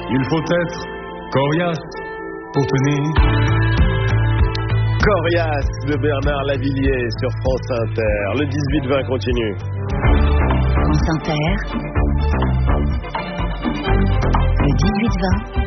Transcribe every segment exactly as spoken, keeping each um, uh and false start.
Il faut être coriace pour tenir. Coriace de Bernard Lavilliers sur France Inter. Le dix-huit vingt continue. France Inter. Le dix-huit vingt.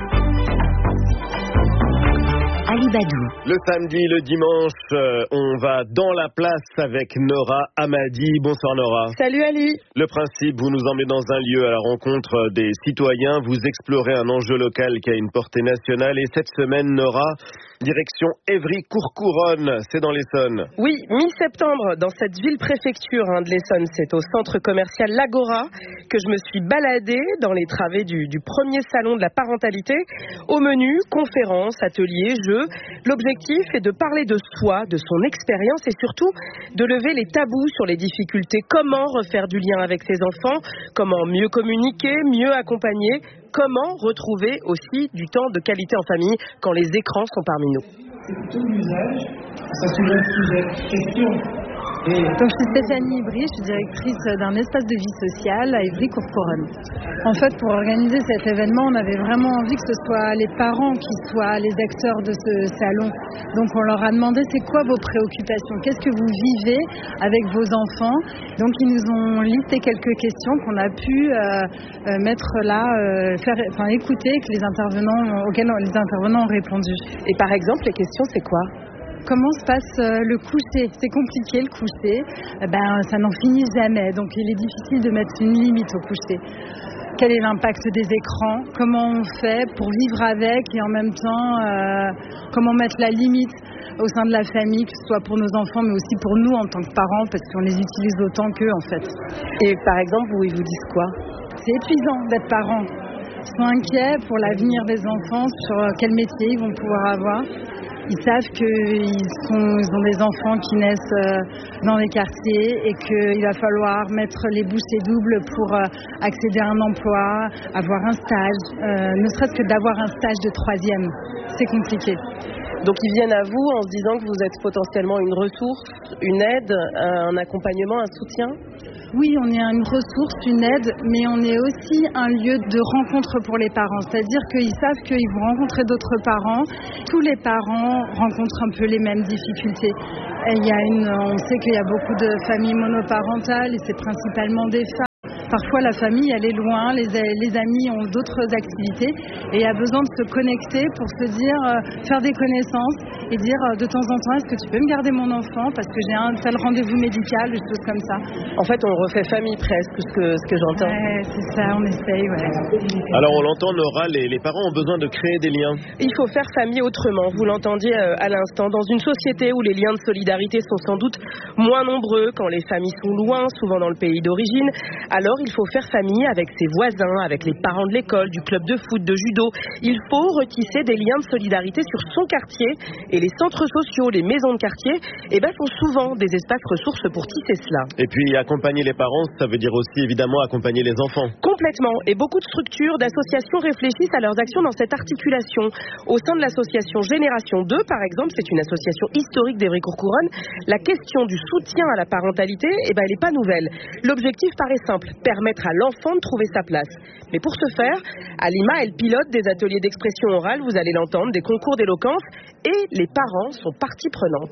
Ali Badou. Le samedi, le dimanche, euh, on va dans la place avec Nora Hamadi. Bonsoir Nora. Salut Ali. Le principe, vous nous emmenez dans un lieu à la rencontre des citoyens. Vous explorez un enjeu local qui a une portée nationale. Et cette semaine, Nora, direction Évry-Courcouronnes, c'est dans l'Essonne. Oui, mi-septembre, dans cette ville-préfecture hein, de l'Essonne, c'est au centre commercial L'Agora que je me suis baladée dans les travées du, du premier salon de la parentalité. Au menu, conférences, ateliers, jeux. L'objectif est de parler de soi, de son expérience et surtout de lever les tabous sur les difficultés. Comment refaire du lien avec ses enfants, comment mieux communiquer, mieux accompagner, comment retrouver aussi du temps de qualité en famille quand les écrans sont parmi nous. C'est plutôt l'usage, ça soulève plusieurs questions. Et... Donc, je suis Stéphanie Ibry, je suis directrice d'un espace de vie sociale à Évry-Courcouronnes. En fait, pour organiser cet événement, on avait vraiment envie que ce soit les parents qui soient les acteurs de ce salon. Donc, on leur a demandé c'est quoi vos préoccupations, qu'est-ce que vous vivez avec vos enfants. Donc, ils nous ont listé quelques questions qu'on a pu euh, euh, mettre là, euh, faire, enfin, écouter, que les intervenants, auxquels les intervenants ont répondu. Et par exemple, les questions, c'est quoi ? Comment se passe le coucher ? C'est compliqué le coucher, ben, ça n'en finit jamais, donc il est difficile de mettre une limite au coucher. Quel est l'impact des écrans ? Comment on fait pour vivre avec et en même temps, euh, comment mettre la limite au sein de la famille, que ce soit pour nos enfants mais aussi pour nous en tant que parents, parce qu'on les utilise autant qu'eux en fait. Et par exemple, vous, ils vous disent quoi ? C'est épuisant d'être parent. Ils sont inquiets pour l'avenir des enfants, sur quel métier ils vont pouvoir avoir. Ils savent qu'ils sont, ils ont des enfants qui naissent dans les quartiers et qu'il va falloir mettre les bouchées doubles pour accéder à un emploi, avoir un stage, euh, ne serait-ce que d'avoir un stage de troisième. C'est compliqué. Donc ils viennent à vous en se disant que vous êtes potentiellement une ressource, une aide, un accompagnement, un soutien ? Oui, on est une ressource, une aide, mais on est aussi un lieu de rencontre pour les parents. C'est-à-dire qu'ils savent qu'ils vont rencontrer d'autres parents. Tous les parents rencontrent un peu les mêmes difficultés. Et il y a une, on sait qu'il y a beaucoup de familles monoparentales et c'est principalement des femmes. Parfois, la famille, elle est loin, les, les amis ont d'autres activités et il y a besoin de se connecter pour se dire, euh, faire des connaissances et dire euh, de temps en temps, est-ce que tu peux me garder mon enfant parce que j'ai un tel rendez-vous médical, des choses comme ça. En fait, on refait famille presque, ce que, ce que j'entends. Ouais, c'est ça, on essaye, ouais. Alors, on l'entend, Nora, les, les parents ont besoin de créer des liens. Il faut faire famille autrement, vous l'entendiez euh, à l'instant, dans une société où les liens de solidarité sont sans doute moins nombreux, quand les familles sont loin, souvent dans le pays d'origine. Alors, il faut faire famille avec ses voisins, avec les parents de l'école, du club de foot, de judo. Il faut retisser des liens de solidarité sur son quartier. Et les centres sociaux, les maisons de quartier, eh ben, sont souvent des espaces ressources pour tisser cela. Et puis, accompagner les parents, ça veut dire aussi évidemment accompagner les enfants. Complètement. Et beaucoup de structures, d'associations réfléchissent à leurs actions dans cette articulation. Au sein de l'association Génération deux, par exemple, c'est une association historique d'Évry-Courcouronnes, la question du soutien à la parentalité, eh ben, elle n'est pas nouvelle. L'objectif paraît simple, permettre à l'enfant de trouver sa place. Mais pour ce faire, Alima, elle pilote des ateliers d'expression orale, vous allez l'entendre, des concours d'éloquence, et les parents sont partie prenante.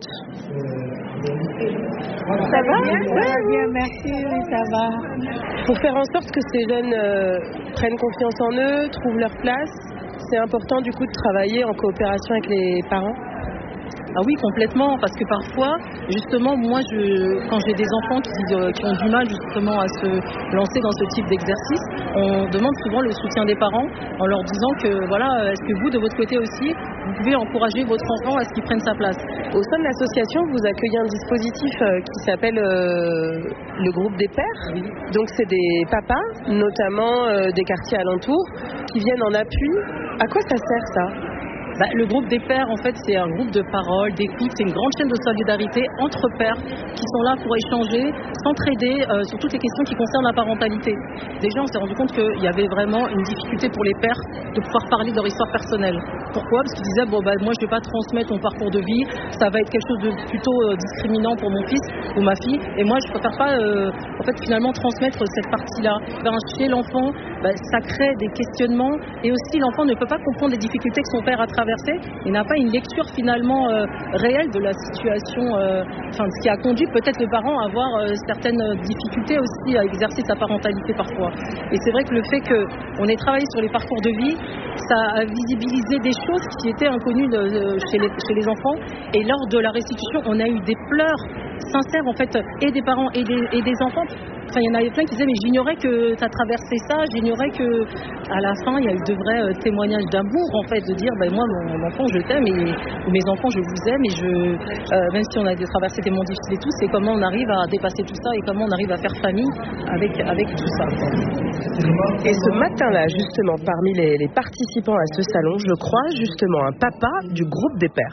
Ça va ? Oui, bien, merci, oui, ça va. Pour faire en sorte que ces jeunes euh, prennent confiance en eux, trouvent leur place, c'est important du coup de travailler en coopération avec les parents. Ah oui, complètement, parce que parfois, justement, moi, je, quand j'ai des enfants qui, euh, qui ont du mal justement à se lancer dans ce type d'exercice, on demande souvent le soutien des parents en leur disant que, voilà, est-ce que vous, de votre côté aussi, vous pouvez encourager votre enfant à ce qu'il prenne sa place. Au sein de l'association, vous accueillez un dispositif euh, qui s'appelle euh, le groupe des pères. Oui. Donc, c'est des papas, notamment euh, des quartiers alentours, qui viennent en appui. À quoi ça sert, ça ? Bah, le groupe des pères, en fait, c'est un groupe de parole, d'écoute, c'est une grande chaîne de solidarité entre pères qui sont là pour échanger, s'entraider euh, sur toutes les questions qui concernent la parentalité. Déjà, on s'est rendu compte qu'il y avait vraiment une difficulté pour les pères de pouvoir parler de leur histoire personnelle. Pourquoi ? Parce qu'ils disaient, bon, bah, moi, je ne vais pas transmettre mon parcours de vie, ça va être quelque chose de plutôt euh, discriminant pour mon fils ou ma fille, et moi, je ne préfère pas, euh, en fait, finalement, transmettre cette partie-là. Ben, chez l'enfant, ben, ça crée des questionnements, et aussi, l'enfant ne peut pas comprendre les difficultés que son père a traversées, il n'a pas une lecture, finalement, euh, réelle de la situation, euh, enfin, ce qui a conduit peut-être le parent à avoir euh, certaines difficultés aussi à exercer sa parentalité parfois. Et c'est vrai que le fait qu'on ait travaillé sur les parcours de vie, ça a visibilisé des choses qui étaient inconnues de, de, chez, les, chez les enfants. Et lors de la restitution, on a eu des pleurs sincères en fait, et des parents et des, et des enfants. Enfin, il y en avait plein qui disaient mais j'ignorais que tu as traversé ça, j'ignorais que à la fin il y a eu de vrais euh, témoignages d'amour en fait, de dire ben moi mon, mon enfant je t'aime et mes enfants je vous aime et je euh, même si on a traversé des moments difficiles et tout, c'est comment on arrive à dépasser tout ça et comment on arrive à faire famille avec avec tout ça. Et ce matin-là justement parmi les, les participants à ce salon, je crois justement un papa du groupe des pères.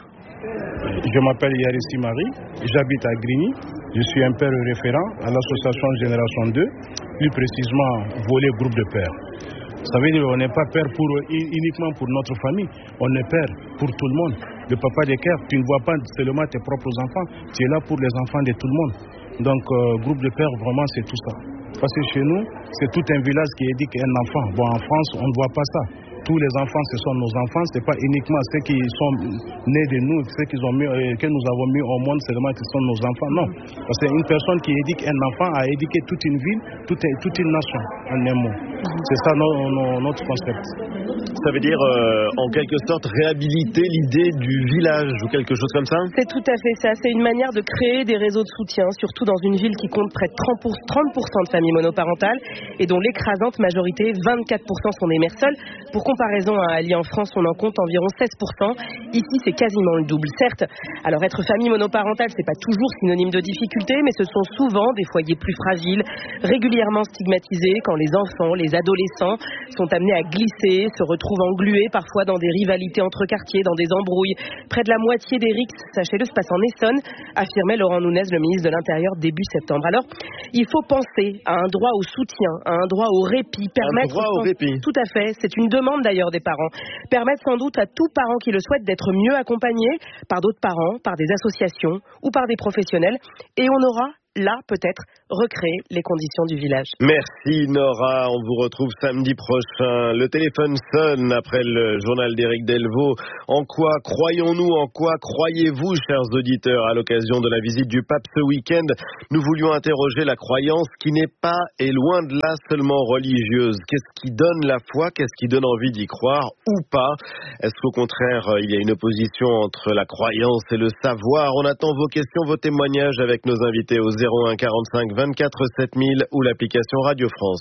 Je m'appelle Yarissi Marie, j'habite à Grigny, je suis un père référent à l'association Génération deux, plus précisément volet groupe de pères. Ça veut dire qu'on n'est pas père pour, uniquement pour notre famille, on est père pour tout le monde. Le papa des cœurs, tu ne vois pas seulement tes propres enfants, tu es là pour les enfants de tout le monde. Donc euh, groupe de pères, vraiment c'est tout ça. Parce que chez nous, c'est tout un village qui éduque un enfant. Bon, en France, on ne voit pas ça. Tous les enfants, ce sont nos enfants. Ce n'est pas uniquement ceux qui sont nés de nous, ceux qui ont mis, euh, que nous avons mis au monde, seulement qui sont nos enfants. Non. Parce qu'une personne qui éduque un enfant a éduqué toute une ville, toute, toute une nation, en un mot. C'est ça no, no, notre concept. Ça veut dire, euh, en quelque sorte, réhabiliter l'idée du village ou quelque chose comme ça ? C'est tout à fait ça. C'est une manière de créer des réseaux de soutien, surtout dans une ville qui compte près de trente pour cent de familles monoparentales et dont l'écrasante majorité, vingt-quatre pour cent, sont des mères seules. Pour comparaison, à Ali en France, on en compte environ seize pour cent. Ici, c'est quasiment le double. Certes, alors être famille monoparentale, c'est pas toujours synonyme de difficulté, mais ce sont souvent des foyers plus fragiles, régulièrement stigmatisés quand les enfants, les adolescents sont amenés à glisser, se retrouvent englués parfois dans des rivalités entre quartiers, dans des embrouilles. Près de la moitié des rixes, sachez-le, se passe en Essonne, affirmait Laurent Nunez, le ministre de l'Intérieur, début septembre. Alors, il faut penser à un droit au soutien, à un droit au répit. Permettre un droit au répit. Tout à fait, c'est une demande d'ailleurs des parents. Permettre sans doute à tout parent qui le souhaite d'être mieux accompagné par d'autres parents, par des associations ou par des professionnels. Et on aura là, peut-être, recréer les conditions du village. Merci Nora, on vous retrouve samedi prochain. Le téléphone sonne après le journal d'Éric Delvaux. En quoi croyons-nous, en quoi croyez-vous, chers auditeurs, à l'occasion de la visite du pape ce week-end? Nous voulions interroger la croyance qui n'est pas et loin de là seulement religieuse. Qu'est-ce qui donne la foi? Qu'est-ce qui donne envie d'y croire ou pas? Est-ce qu'au contraire, il y a une opposition entre la croyance et le savoir? On attend vos questions, vos témoignages avec nos invités au zéro un quarante-cinq vingt-quatre sept mille ou l'application Radio France.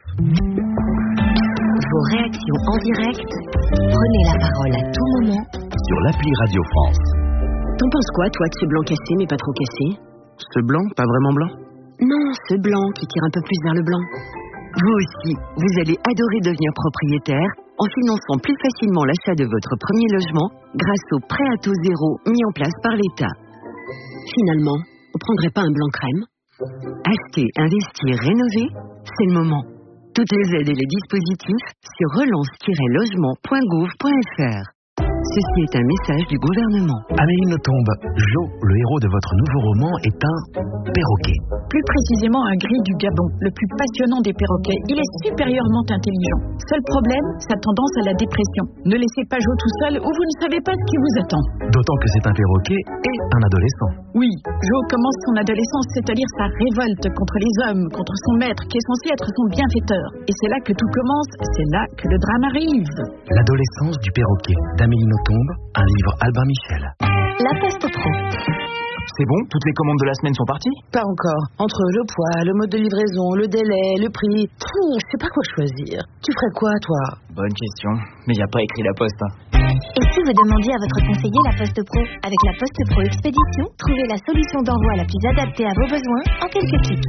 Vos réactions en direct, prenez la parole à tout moment sur l'appli Radio France. T'en penses quoi, toi, de ce blanc cassé mais pas trop cassé? Ce blanc, pas vraiment blanc? Non, ce blanc qui tire un peu plus vers le blanc. Vous aussi, vous allez adorer devenir propriétaire en finançant plus facilement l'achat de votre premier logement grâce au prêt à taux zéro mis en place par l'État. Finalement, vous prendrez pas un blanc crème? Acheter, investir, rénover, c'est le moment. Toutes les aides et les dispositifs sur relance tiret logement point gouv point f r. Ceci est un message du gouvernement. Amélie Nothomb, Jo, le héros de votre nouveau roman, est un perroquet. Plus précisément un gris du Gabon, le plus passionnant des perroquets. Il est supérieurement intelligent. Seul problème, sa tendance à la dépression. Ne laissez pas Jo tout seul ou vous ne savez pas ce qui vous attend. D'autant que c'est un perroquet et un adolescent. Oui, Jo commence son adolescence, c'est-à-dire sa révolte contre les hommes, contre son maître, qui est censé être son bienfaiteur. Et c'est là que tout commence, c'est là que le drame arrive. L'adolescence du perroquet, d'Amélie Nothomb, un livre Albin Michel. La Poste Pro. C'est bon? Toutes les commandes de la semaine sont parties? Pas encore. Entre le poids, le mode de livraison, le délai, le prix... Pfff, je sais pas quoi choisir. Tu ferais quoi, toi? Bonne question. Mais y a pas écrit la poste, hein. Et si vous demandiez à votre conseiller La Poste Pro? Avec La Poste Pro Expédition, trouvez la solution d'envoi la plus adaptée à vos besoins en quelques clics.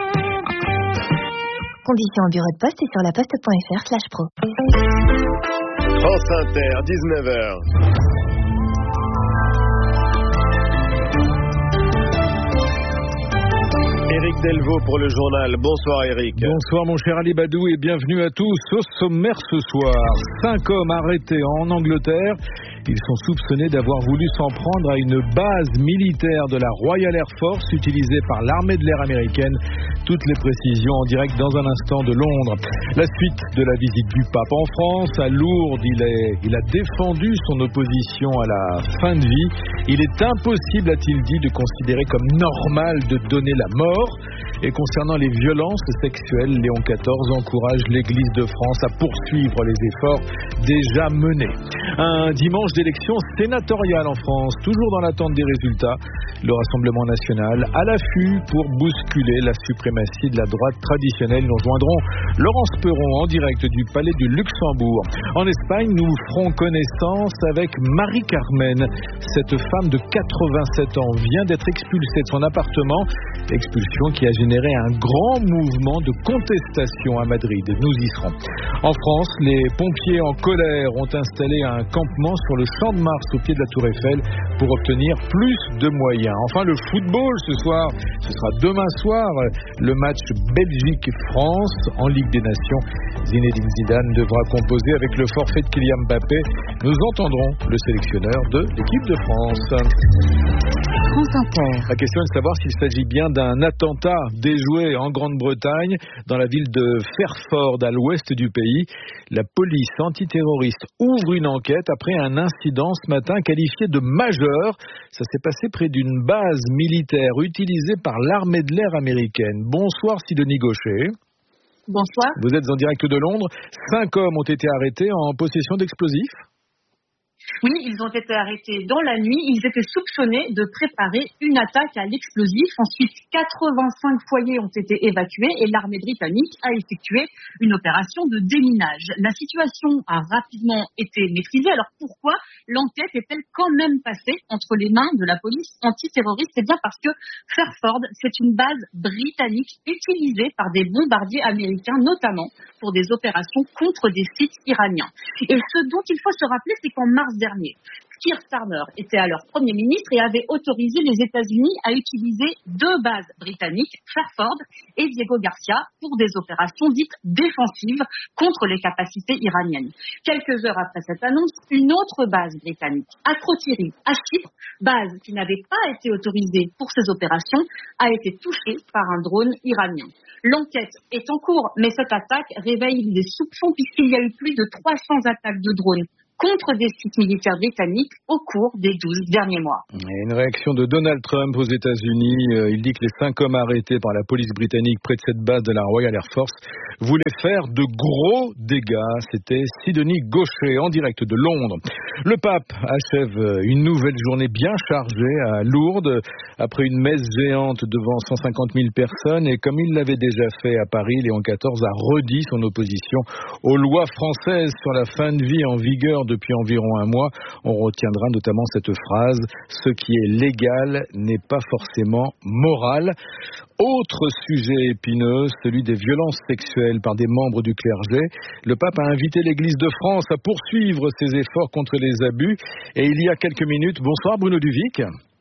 Conditions en bureau de poste et sur laposte point f r slash pro. France Inter, dix-neuf heures. Éric Delvaux pour le journal. Bonsoir Éric. Bonsoir mon cher Ali Badou et bienvenue à tous. Au sommaire ce soir, cinq hommes arrêtés en Angleterre. Ils sont soupçonnés d'avoir voulu s'en prendre à une base militaire de la Royal Air Force utilisée par l'armée de l'air américaine. Toutes les précisions en direct dans un instant de Londres. La suite de la visite du pape en France. À Lourdes, il, est, il a défendu son opposition à la fin de vie. Il est impossible, a-t-il dit, de considérer comme normal de donner la mort. Et concernant les violences sexuelles, Léon quatorze encourage l'Église de France à poursuivre les efforts déjà menés. Un dimanche d'élection sénatoriale en France, toujours dans l'attente des résultats. Le Rassemblement national à l'affût pour bousculer la suprématie de la droite traditionnelle. Nous rejoindrons Laurence Perron en direct du Palais du Luxembourg. En Espagne, nous ferons connaissance avec Marie-Carmen. Cette femme de quatre-vingt-sept ans vient d'être expulsée de son appartement. Expulsion qui a généré un grand mouvement de contestation à Madrid. Nous y serons. En France, les pompiers en colère ont installé un campement sur le Champ de Mars au pied de la Tour Eiffel pour obtenir plus de moyens. Enfin, le football ce soir, ce sera demain soir, le match Belgique-France en Ligue des Nations. Zinedine Zidane devra composer avec le forfait de Kylian Mbappé. Nous entendrons le sélectionneur de l'équipe de France. France Inter. La question est de savoir s'il s'agit bien d'un attentat déjoué en Grande-Bretagne, dans la ville de Fairford, à l'ouest du pays. La police antiterroriste ouvre une enquête après un incident ce matin qualifié de majeur. Ça s'est passé près d'une base militaire utilisée par l'armée de l'air américaine. Bonsoir Sidonie Gaucher. Bonsoir. Vous êtes en direct de Londres. Cinq hommes ont été arrêtés en possession d'explosifs. Oui, ils ont été arrêtés dans la nuit. Ils étaient soupçonnés de préparer une attaque à l'explosif. Ensuite, quatre-vingt-cinq foyers ont été évacués et l'armée britannique a effectué une opération de déminage. La situation a rapidement été maîtrisée. Alors pourquoi l'enquête est-elle quand même passée entre les mains de la police antiterroriste? C'est bien parce que Fairford, c'est une base britannique utilisée par des bombardiers américains, notamment pour des opérations contre des sites iraniens. Et ce dont il faut se rappeler, c'est qu'en mars dernier, Keir Starmer était alors Premier ministre et avait autorisé les États-Unis à utiliser deux bases britanniques, Fairford et Diego Garcia, pour des opérations dites défensives contre les capacités iraniennes. Quelques heures après cette annonce, une autre base britannique, Akrotiri, à Chypre, base qui n'avait pas été autorisée pour ces opérations, a été touchée par un drone iranien. L'enquête est en cours, mais cette attaque réveille des soupçons puisqu'il y a eu plus de trois cents attaques de drones contre des sites militaires britanniques au cours des douze derniers mois. Et une réaction de Donald Trump aux États-Unis. Il dit que les cinq hommes arrêtés par la police britannique près de cette base de la Royal Air Force voulaient faire de gros dégâts. C'était Sidonie Gaucher en direct de Londres. Le pape achève une nouvelle journée bien chargée à Lourdes après une messe géante devant cent cinquante mille personnes. Et comme il l'avait déjà fait à Paris, Léon quatorze a redit son opposition aux lois françaises sur la fin de vie en vigueur depuis environ un mois. On retiendra notamment cette phrase: ce qui est légal n'est pas forcément moral. Autre sujet épineux, celui des violences sexuelles par des membres du clergé. Le pape a invité l'Église de France à poursuivre ses efforts contre les abus. Et il y a quelques minutes, bonsoir Bruno Duvic.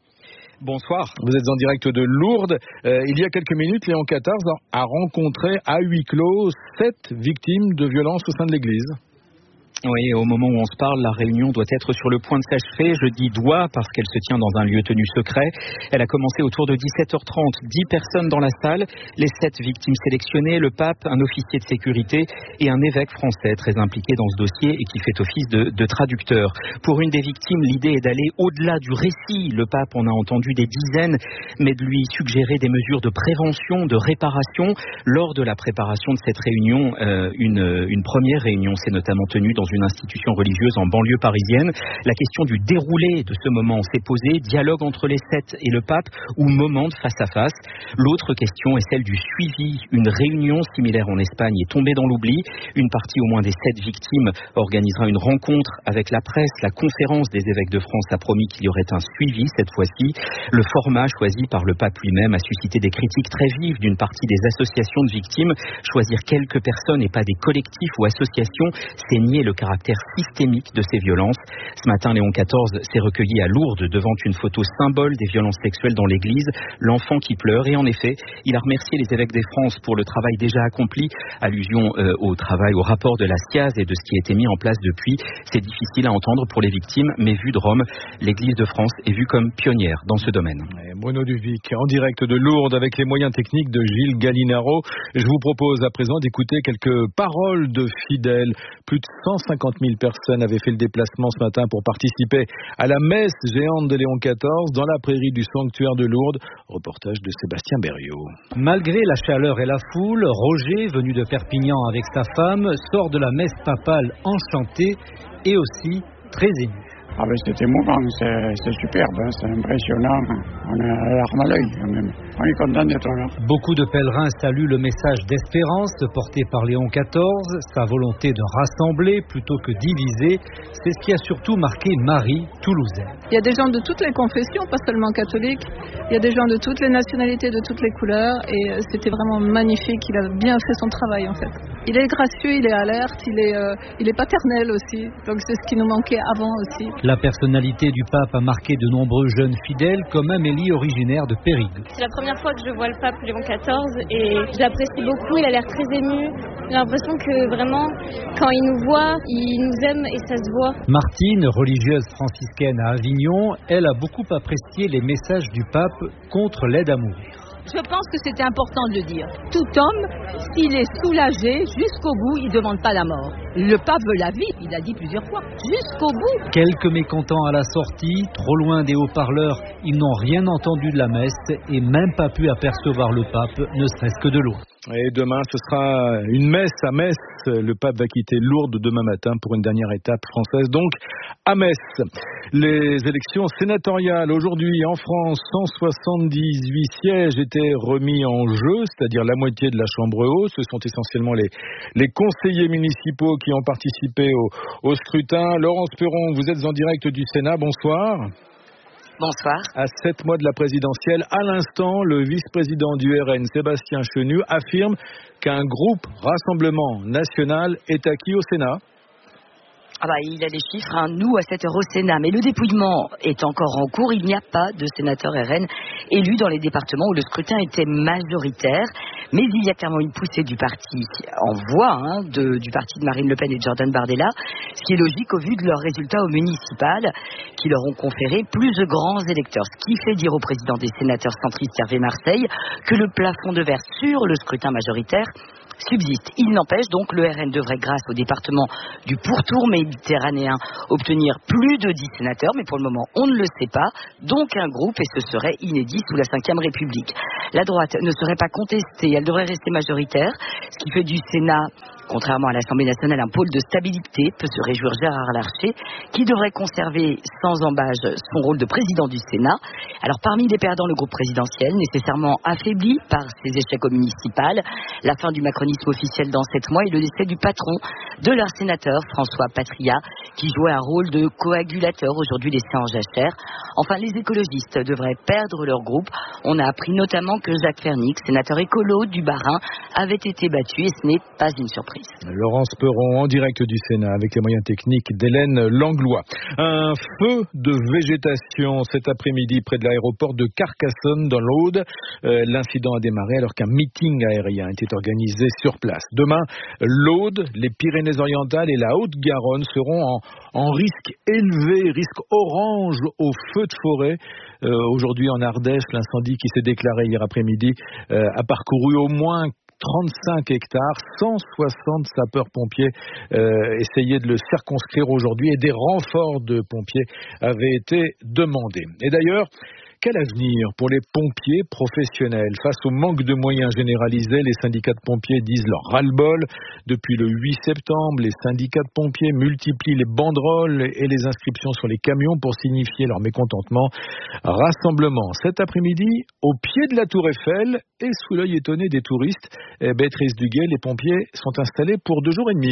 Bonsoir. Vous êtes en direct de Lourdes. Euh, il y a quelques minutes, Léon quatorze a rencontré à huis clos sept victimes de violences au sein de l'Église. Oui, au moment où on se parle, la réunion doit être sur le point de s'achever. Je dis doit parce qu'elle se tient dans un lieu tenu secret. Elle a commencé autour de dix-sept heures trente. Dix personnes dans la salle, les sept victimes sélectionnées, le pape, un officier de sécurité et un évêque français très impliqué dans ce dossier et qui fait office de, de traducteur. Pour une des victimes, l'idée est d'aller au-delà du récit. Le pape en a entendu des dizaines, mais de lui suggérer des mesures de prévention, de réparation. Lors de la préparation de cette réunion, euh, une, une première réunion s'est notamment tenue dans une institution religieuse en banlieue parisienne. La question du déroulé de ce moment s'est posée, dialogue entre les sept et le pape ou moment de face à face. L'autre question est celle du suivi. Une réunion similaire en Espagne est tombée dans l'oubli. Une partie au moins des sept victimes organisera une rencontre avec la presse. La conférence des évêques de France a promis qu'il y aurait un suivi cette fois-ci. Le format choisi par le pape lui-même a suscité des critiques très vives d'une partie des associations de victimes. Choisir quelques personnes et pas des collectifs ou associations, c'est nier le caractère systémique de ces violences. Ce matin, Léon quatorze s'est recueilli à Lourdes devant une photo symbole des violences sexuelles dans l'église, l'enfant qui pleure. Et en effet, il a remercié les évêques des France pour le travail déjà accompli. Allusion euh, au travail, au rapport de la S I A Z et de ce qui a été mis en place depuis. C'est difficile à entendre pour les victimes, mais vu de Rome, l'église de France est vue comme pionnière dans ce domaine. Et Bruno Duvic, en direct de Lourdes avec les moyens techniques de Gilles Gallinaro. Je vous propose à présent d'écouter quelques paroles de fidèles. Plus de cent cinquante mille personnes avaient fait le déplacement ce matin pour participer à la messe géante de Léon quatorze dans la prairie du sanctuaire de Lourdes. Reportage de Sébastien Berriot. Malgré la chaleur et la foule, Roger, venu de Perpignan avec sa femme, sort de la messe papale enchanté et aussi très ému. Ah ben c'est émouvant, c'est, c'est superbe, hein, c'est impressionnant. On a la larme à l'œil quand même. On est content d'être là. Beaucoup de pèlerins saluent le message d'espérance porté par Léon quatorze. Sa volonté de rassembler plutôt que diviser, c'est ce qui a surtout marqué Marie, toulousaine. Il y a des gens de toutes les confessions, pas seulement catholiques. Il y a des gens de toutes les nationalités, de toutes les couleurs. Et c'était vraiment magnifique. Il a bien fait son travail en fait. Il est gracieux, il est alerte, il est, euh, il est paternel aussi. Donc c'est ce qui nous manquait avant aussi. La personnalité du pape a marqué de nombreux jeunes fidèles, comme Amélie, originaire de Périgueux. C'est la première fois que je vois le pape Léon quatorze et je l'apprécie beaucoup, il a l'air très ému. J'ai l'impression que vraiment, quand il nous voit, il nous aime et ça se voit. Martine, religieuse franciscaine à Avignon, elle a beaucoup apprécié les messages du pape contre l'aide à mourir. Je pense que c'était important de le dire. Tout homme, s'il est soulagé, jusqu'au bout, il ne demande pas la mort. Le pape veut la vie, il l'a dit plusieurs fois, jusqu'au bout. Quelques mécontents à la sortie, trop loin des haut-parleurs, ils n'ont rien entendu de la messe et même pas pu apercevoir le pape, ne serait-ce que de loin. Et demain, ce sera une messe à Metz. Le pape va quitter Lourdes demain matin pour une dernière étape française, donc à Metz. Les élections sénatoriales aujourd'hui en France, cent soixante-dix-huit sièges étaient remis en jeu, c'est-à-dire la moitié de la Chambre haute. Ce sont essentiellement les, les conseillers municipaux qui ont participé au, au scrutin. Laurence Perron, vous êtes en direct du Sénat, bonsoir. Bonsoir. À sept mois de la présidentielle, à l'instant, le vice-président du R N, Sébastien Chenu, affirme qu'un groupe Rassemblement National est acquis au Sénat. Ah bah, il a les chiffres, hein. Nous à sept heures au Sénat, mais le dépouillement est encore en cours. Il n'y a pas de sénateur R N élu dans les départements où le scrutin était majoritaire, mais il y a clairement une poussée du parti en voix, hein, de, du parti de Marine Le Pen et de Jordan Bardella, ce qui est logique au vu de leurs résultats au municipal qui leur ont conféré plus de grands électeurs, ce qui fait dire au président des sénateurs centristes Hervé Marseille que le plafond de verre sur le scrutin majoritaire subsiste. Il n'empêche donc le R N devrait, grâce au département du pourtour méditerranéen, obtenir plus de dix sénateurs, mais pour le moment on ne le sait pas, donc un groupe, et ce serait inédit sous la cinquième République. La droite ne serait pas contestée, elle devrait rester majoritaire, ce qui fait du Sénat, contrairement à l'Assemblée nationale, un pôle de stabilité, peut se réjouir Gérard Larcher, qui devrait conserver sans embâche son rôle de président du Sénat. Alors parmi les perdants, le groupe présidentiel, nécessairement affaibli par ses échecs au municipal, la fin du macronisme officiel dans sept mois et le décès du patron de leur sénateur, François Patria, qui jouait un rôle de coagulateur, aujourd'hui laissé en jachère. Enfin, les écologistes devraient perdre leur groupe. On a appris notamment que Jacques Fernic, sénateur écolo du Bas-Rhin, avait été battu et ce n'est pas une surprise. Laurence Perron en direct du Sénat avec les moyens techniques d'Hélène Langlois. Un feu de végétation cet après-midi près de l'aéroport de Carcassonne dans l'Aude. Euh, l'incident a démarré alors qu'un meeting aérien était organisé sur place. Demain, l'Aude, les Pyrénées-Orientales et la Haute-Garonne seront en, en risque élevé, risque orange au feu de forêt. Euh, aujourd'hui en Ardèche, l'incendie qui s'est déclaré hier après-midi euh, a parcouru au moins trente-cinq hectares, cent soixante sapeurs-pompiers euh, essayaient de le circonscrire aujourd'hui et des renforts de pompiers avaient été demandés. Et d'ailleurs, quel avenir pour les pompiers professionnels? Face au manque de moyens généralisés, les syndicats de pompiers disent leur ras-le-bol. Depuis le huit septembre, les syndicats de pompiers multiplient les banderoles et les inscriptions sur les camions pour signifier leur mécontentement. Rassemblement cet après-midi au pied de la Tour Eiffel et sous l'œil étonné des touristes. Béatrice Duguay, les pompiers sont installés pour deux jours et demi.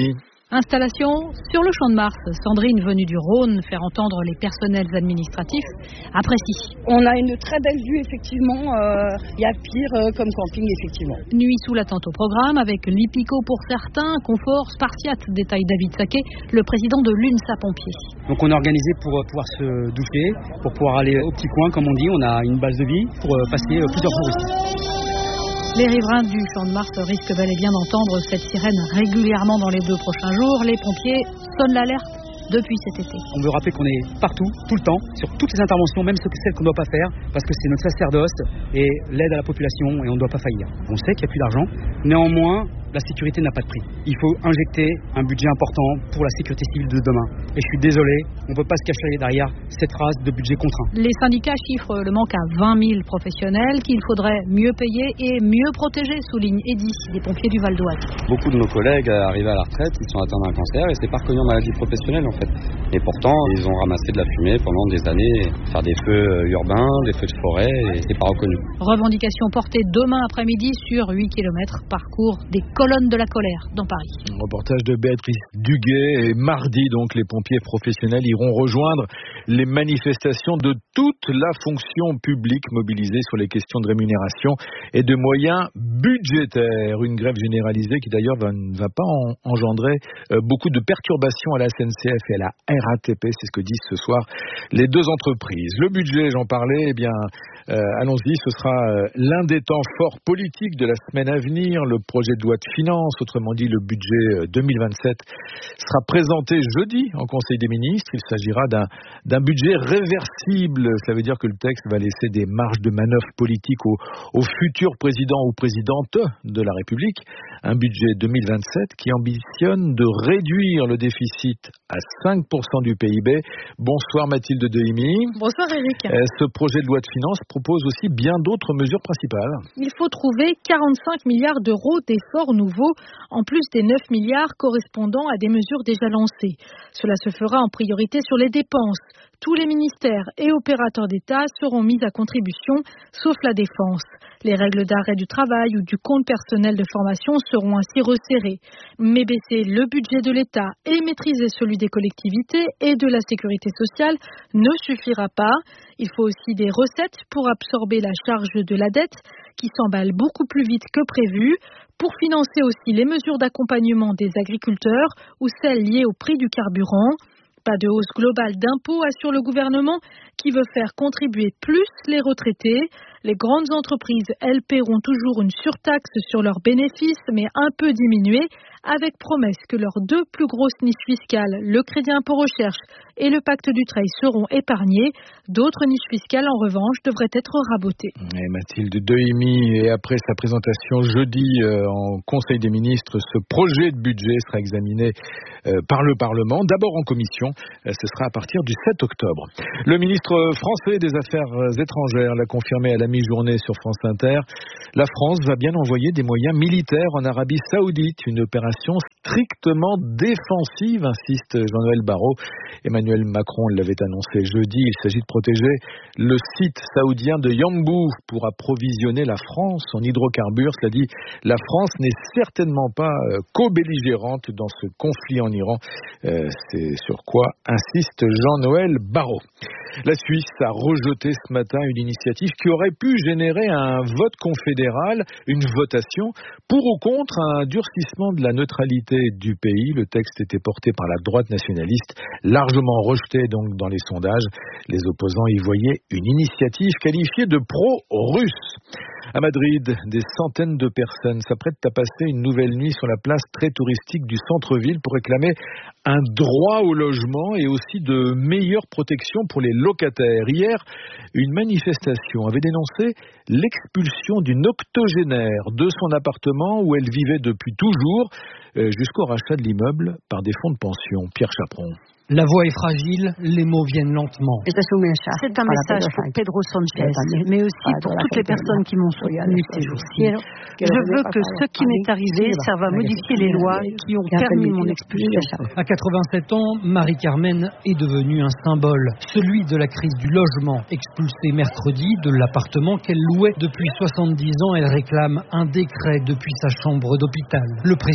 Installation sur le Champ de Mars. Sandrine, venue du Rhône, faire entendre les personnels administratifs, apprécie. On a une très belle vue, effectivement. Il euh, y a pire euh, comme camping, effectivement. Nuit sous la tente au programme, avec l'Hippico pour certains, confort spartiate, détaille David Saquet, le président de l'UNSA Pompiers. Donc on est organisé pour pouvoir se doucher, pour pouvoir aller au petit coin, comme on dit. On a une base de vie pour passer plusieurs jours ici. Les riverains du Champ de Mars risquent bel et bien d'entendre cette sirène régulièrement dans les deux prochains jours. Les pompiers sonnent l'alerte depuis cet été. On veut rappeler qu'on est partout, tout le temps, sur toutes les interventions, même celles qu'on ne doit pas faire, parce que c'est notre sacerdoce et l'aide à la population et on ne doit pas faillir. On sait qu'il n'y a plus d'argent, néanmoins, la sécurité n'a pas de prix. Il faut injecter un budget important pour la sécurité civile de demain. Et je suis désolé, on ne peut pas se cacher derrière cette phrase de budget contraint. Les syndicats chiffrent le manque à vingt mille professionnels qu'il faudrait mieux payer et mieux protéger, souligne Eddy, des pompiers du Val d'Oise. Beaucoup de nos collègues arrivés à la retraite, ils sont atteints d'un cancer et c'est pas reconnu en maladie professionnelle en fait. Et pourtant, ils ont ramassé de la fumée pendant des années, faire des feux urbains, des feux de forêt, et c'est pas reconnu. Revendication portée demain après-midi sur huit kilomètres, parcours des colonnes de la colère dans Paris. Un reportage de Béatrice Duguet. Et mardi, donc, les pompiers professionnels iront rejoindre les manifestations de toute la fonction publique mobilisée sur les questions de rémunération et de moyens budgétaires. Une grève généralisée qui d'ailleurs va, ne va pas en, engendrer euh, beaucoup de perturbations à la S N C F et à la R A T P. C'est ce que disent ce soir les deux entreprises. Le budget, j'en parlais, eh bien, euh, allons-y, ce sera euh, l'un des temps forts politiques de la semaine à venir. Le projet de loi de finances, autrement dit le budget deux mille vingt-sept, sera présenté jeudi en Conseil des ministres. Il s'agira d'un, d'un budget réversible. Cela veut dire que le texte va laisser des marges de manœuvre politiques au, au futur président ou présidente de la République. Un budget deux mille vingt-sept qui ambitionne de réduire le déficit à cinq pour cent du P I B. Bonsoir Mathilde Dehimi. Bonsoir Eric. Ce projet de loi de finances propose aussi bien d'autres mesures principales. Il faut trouver quarante-cinq milliards d'euros d'efforts nouveaux, en plus des neuf milliards correspondant à des mesures déjà lancées. Cela se fera en priorité sur les dépenses. Tous les ministères et opérateurs d'État seront mis à contribution, sauf la défense. Les règles d'arrêt du travail ou du compte personnel de formation seront ainsi resserrées. Mais baisser le budget de l'État et maîtriser celui des collectivités et de la sécurité sociale ne suffira pas. Il faut aussi des recettes pour absorber la charge de la dette qui s'emballe beaucoup plus vite que prévu, pour financer aussi les mesures d'accompagnement des agriculteurs ou celles liées au prix du carburant. Pas de hausse globale d'impôts, assure le gouvernement, qui veut faire contribuer plus les retraités. Les grandes entreprises, elles, paieront toujours une surtaxe sur leurs bénéfices, mais un peu diminuée, avec promesse que leurs deux plus grosses niches fiscales, le crédit impôt recherche et le pacte Dutreil, seront épargnées. D'autres niches fiscales, en revanche, devraient être rabotées. Et Mathilde Dehimi, et après sa présentation jeudi euh, en Conseil des ministres, ce projet de budget sera examiné euh, par le Parlement, d'abord en commission. Euh, ce sera à partir du sept octobre. Le ministre français des Affaires étrangères l'a confirmé à la mi-journée sur France Inter. La France va bien envoyer des moyens militaires en Arabie Saoudite, une opération strictement défensive, insiste Jean-Noël Barrot. Emmanuel Macron l'avait annoncé jeudi. Il s'agit de protéger le site saoudien de Yanbu pour approvisionner la France en hydrocarbures. Cela dit, la France n'est certainement pas euh, co-belligérante dans ce conflit en Iran. Euh, c'est sur quoi insiste Jean-Noël Barrot. La Suisse a rejeté ce matin une initiative qui aurait pu générer un vote confédéral, une votation pour ou contre un durcissement de la neutralité du pays. Le texte était porté par la droite nationaliste, largement rejeté donc dans les sondages. Les opposants y voyaient une initiative qualifiée de pro-russe. À Madrid, des centaines de personnes s'apprêtent à passer une nouvelle nuit sur la place très touristique du centre-ville pour réclamer un droit au logement et aussi de meilleures protections pour les locataires. Hier, une manifestation avait dénoncé l'expulsion d'une octogénaire de son appartement où elle vivait depuis toujours, jusqu'au rachat de l'immeuble par des fonds de pension. Pierre Chaperon. La voix est fragile, les mots viennent lentement. C'est un message pour Pedro Sanchez, mais aussi pour toutes les personnes qui m'ont soutenu ces jours-ci. Je veux que ce qui m'est arrivé serve à modifier les lois qui ont permis mon expulsion. À quatre-vingt-sept ans, Marie-Carmen est devenue un symbole, celui de la crise du logement. Expulsée mercredi de l'appartement qu'elle louait depuis soixante-dix ans, elle réclame un décret depuis sa chambre d'hôpital. Le président du gouvernement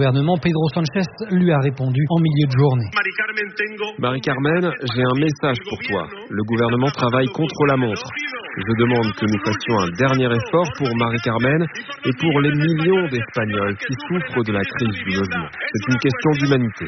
gouvernement, Pedro Sánchez lui a répondu en milieu de journée. Marie-Carmen, j'ai un message pour toi. Le gouvernement travaille contre la montre. Je demande que nous fassions un dernier effort pour Marie-Carmen et pour les millions d'Espagnols qui souffrent de la crise du logement. C'est une question d'humanité.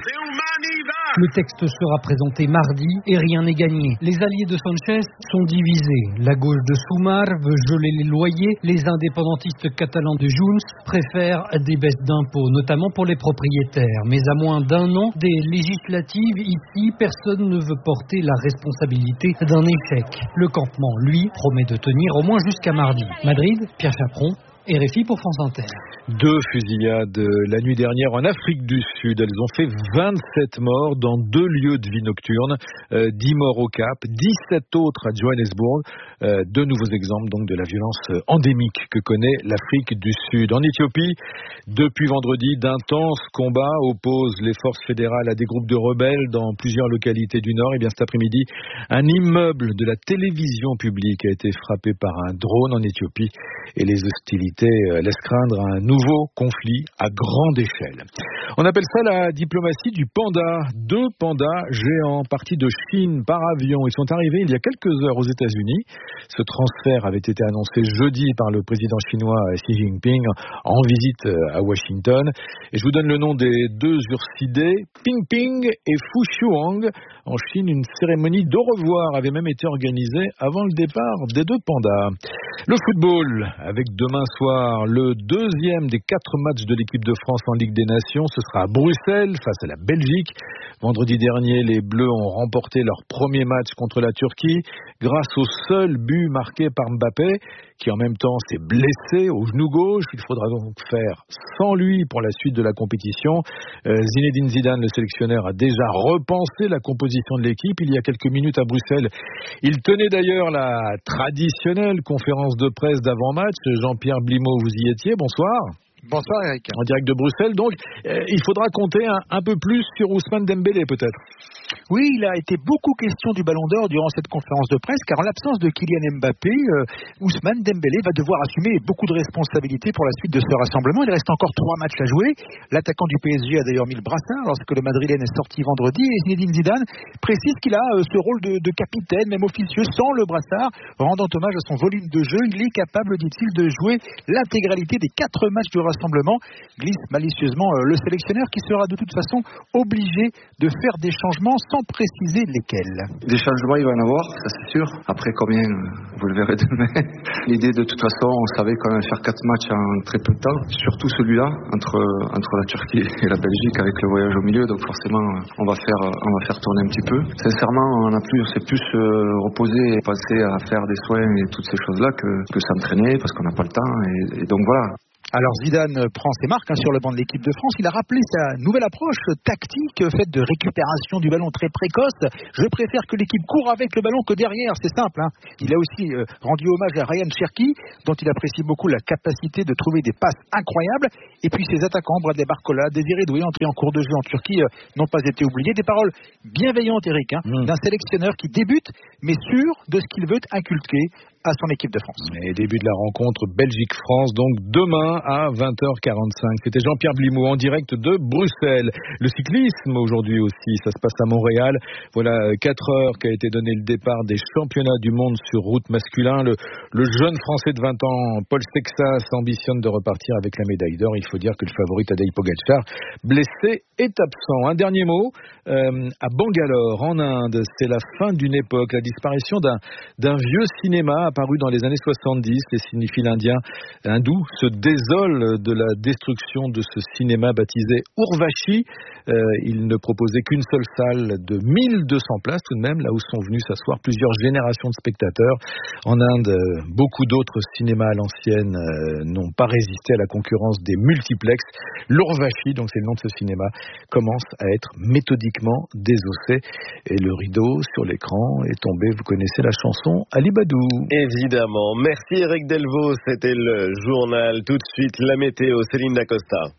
Le texte sera présenté mardi et rien n'est gagné. Les alliés de Sánchez sont divisés. La gauche de Sumar veut geler les loyers. Les indépendantistes catalans de Junts préfèrent des baisses d'impôts, notamment pour les propriétaires. Mais à moins d'un an des législatives, ici, personne ne veut porter la responsabilité d'un échec. Le campement, lui, promet de tenir au moins jusqu'à mardi. Madrid, Pierre Chaperon, R F I pour France Inter. Deux fusillades la nuit dernière en Afrique du Sud. Elles ont fait vingt-sept morts dans deux lieux de vie nocturne. Euh, dix morts au Cap, dix-sept autres à Johannesburg. Euh, deux nouveaux exemples donc de la violence endémique que connaît l'Afrique du Sud. En Éthiopie, depuis vendredi, d'intenses combats opposent les forces fédérales à des groupes de rebelles dans plusieurs localités du Nord. Et bien cet après-midi, un immeuble de la télévision publique a été frappé par un drone en Éthiopie et les hostilités laisse craindre un nouveau conflit à grande échelle. On appelle ça la diplomatie du panda. Deux pandas géants partis de Chine par avion. Ils sont arrivés il y a quelques heures aux États-Unis. Ce transfert avait été annoncé jeudi par le président chinois Xi Jinping en visite à Washington. Et je vous donne le nom des deux ursidés, Ping Ping et Fu Shuang. En Chine, une cérémonie d'au revoir avait même été organisée avant le départ des deux pandas. Le football, avec demain soir le deuxième des quatre matchs de l'équipe de France en Ligue des Nations. Ce sera à Bruxelles face à la Belgique. Vendredi dernier, les Bleus ont remporté leur premier match contre la Turquie grâce au seul but marqué par Mbappé, qui en même temps s'est blessé au genou gauche. Il faudra donc faire sans lui pour la suite de la compétition. Euh, Zinedine Zidane, le sélectionneur, a déjà repensé la composition de l'équipe il y a quelques minutes à Bruxelles. Il tenait d'ailleurs la traditionnelle conférence de presse d'avant-match. Jean-Pierre Blimaud, vous y étiez, bonsoir. Bonsoir Eric. En direct de Bruxelles, donc euh, il faudra compter un, un peu plus sur Ousmane Dembélé peut-être. Oui, il a été beaucoup question du Ballon d'Or durant cette conférence de presse, car en l'absence de Kylian Mbappé, euh, Ousmane Dembélé va devoir assumer beaucoup de responsabilités pour la suite de ce rassemblement. Il reste encore trois matchs à jouer. L'attaquant du P S G a d'ailleurs mis le brassard lorsque le Madrilène est sorti vendredi, et Zinedine Zidane précise qu'il a euh, ce rôle de, de capitaine, même officieux, sans le brassard, rendant hommage à son volume de jeu. Il est capable, dit-il, de jouer l'intégralité des quatre matchs du rassemblement, glisse malicieusement euh, le sélectionneur, qui sera de toute façon obligé de faire des changements sans préciser lesquels. Des changements, il va y en avoir, ça c'est sûr. Après combien, vous le verrez demain. L'idée, de toute façon, on savait qu'on allait faire quatre matchs en très peu de temps, surtout celui-là, entre, entre la Turquie et la Belgique, avec le voyage au milieu, donc forcément, on va faire, on va faire tourner un petit peu. Sincèrement, on a plus, on s'est plus euh, reposé et pensé à faire des soins et toutes ces choses-là que, que s'entraîner, parce qu'on n'a pas le temps, et, et donc voilà. Alors Zidane prend ses marques hein, sur le banc de l'équipe de France. Il a rappelé sa nouvelle approche tactique faite de récupération du ballon très précoce. Je préfère que l'équipe court avec le ballon que derrière, c'est simple. Hein. Il a aussi euh, rendu hommage à Ryan Cherki, dont il apprécie beaucoup la capacité de trouver des passes incroyables. Et puis ses attaquants, Bradley Barcola, Désiré Doué, entrés en cours de jeu en Turquie, euh, n'ont pas été oubliés. Des paroles bienveillantes, Eric, hein, mmh. d'un sélectionneur qui débute, mais sûr de ce qu'il veut inculquer à son équipe de France. Et début de la rencontre Belgique-France, donc demain à vingt heures quarante-cinq. C'était Jean-Pierre Blimaud en direct de Bruxelles. Le cyclisme aujourd'hui aussi, ça se passe à Montréal. Voilà quatre heures qu'a été donné le départ des championnats du monde sur route masculin. Le, le jeune Français de vingt ans, Paul Sexas, ambitionne de repartir avec la médaille d'or. Il faut dire que le favori Tadej Pogačar, blessé, est absent. Un dernier mot, euh, à Bangalore, en Inde, c'est la fin d'une époque, la disparition d'un, d'un vieux cinéma apparu dans les années soixante-dix. Les cinéphiles indiens hindous se désolent de la destruction de ce cinéma baptisé Urvashi. Euh, il ne proposait qu'une seule salle de mille deux cents places tout de même, là où sont venus s'asseoir plusieurs générations de spectateurs. En Inde, euh, beaucoup d'autres cinémas à l'ancienne euh, n'ont pas résisté à la concurrence des multiplexes. L'Urvashi, donc c'est le nom de ce cinéma, commence à être méthodiquement désossé. Et le rideau sur l'écran est tombé, vous connaissez la chanson Ali Badou. Évidemment. Merci Eric Delvaux, c'était le journal. Tout de suite, la météo, Céline Dacosta.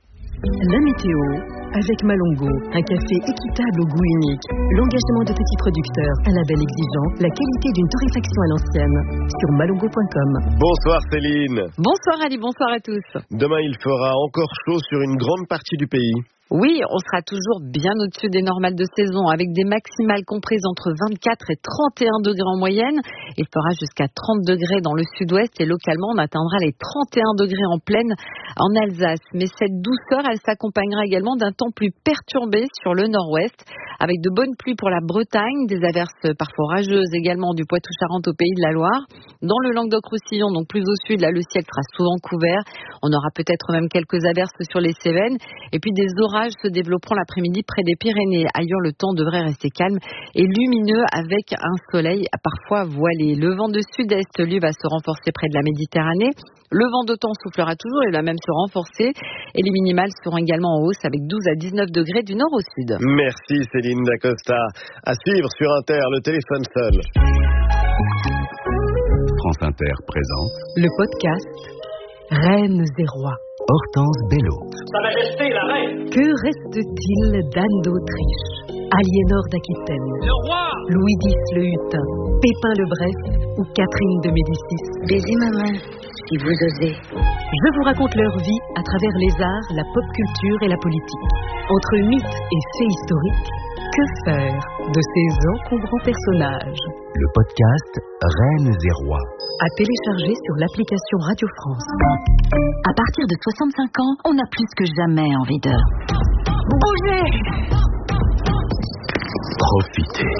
La météo avec Malongo, un café équitable au goût unique, l'engagement de petits producteurs, un label exigeant, la qualité d'une torréfaction à l'ancienne. Sur malongo point com. Bonsoir Céline. Bonsoir Ali, bonsoir à tous. Demain il fera encore chaud sur une grande partie du pays. Oui, on sera toujours bien au-dessus des normales de saison, avec des maximales comprises entre vingt-quatre et trente et un degrés en moyenne. Il fera jusqu'à trente degrés dans le sud-ouest et localement on atteindra les trente et un degrés en plaine en Alsace. Mais cette douceur, elle s'accompagnera également d'un temps plus perturbé sur le nord-ouest, avec de bonnes pluies pour la Bretagne, des averses parfois orageuses également du Poitou-Charentes au Pays de la Loire. Dans le Languedoc-Roussillon, donc plus au sud, là le ciel sera souvent couvert. On aura peut-être même quelques averses sur les Cévennes. Et puis des orages se développeront l'après-midi près des Pyrénées. Ailleurs, le temps devrait rester calme et lumineux avec un soleil parfois voilé. Le vent de sud-est, lui, va se renforcer près de la Méditerranée. Le vent d'OTAN soufflera toujours et va même se renforcer. Et les minimales seront également en hausse avec douze à dix-neuf degrés du nord au sud. Merci Céline Dacosta. À suivre sur Inter, le téléphone sonne. France Inter présente le podcast Reines et Rois. Hortense Bello. Sa Majesté la Reine. Que reste-t-il d'Anne d'Autriche, Aliénor d'Aquitaine, le roi, Louis X le Hutin, Pépin le Bref ou Catherine de Médicis? Baisez ma main, si vous osez. Je vous raconte leur vie à travers les arts, la pop culture et la politique. Entre mythes et faits historiques, que faire de ces encombrants personnages? Le podcast Reines et Rois. À télécharger sur l'application Radio France. À partir de soixante-cinq ans, on a plus que jamais envie de bouger. Profitez.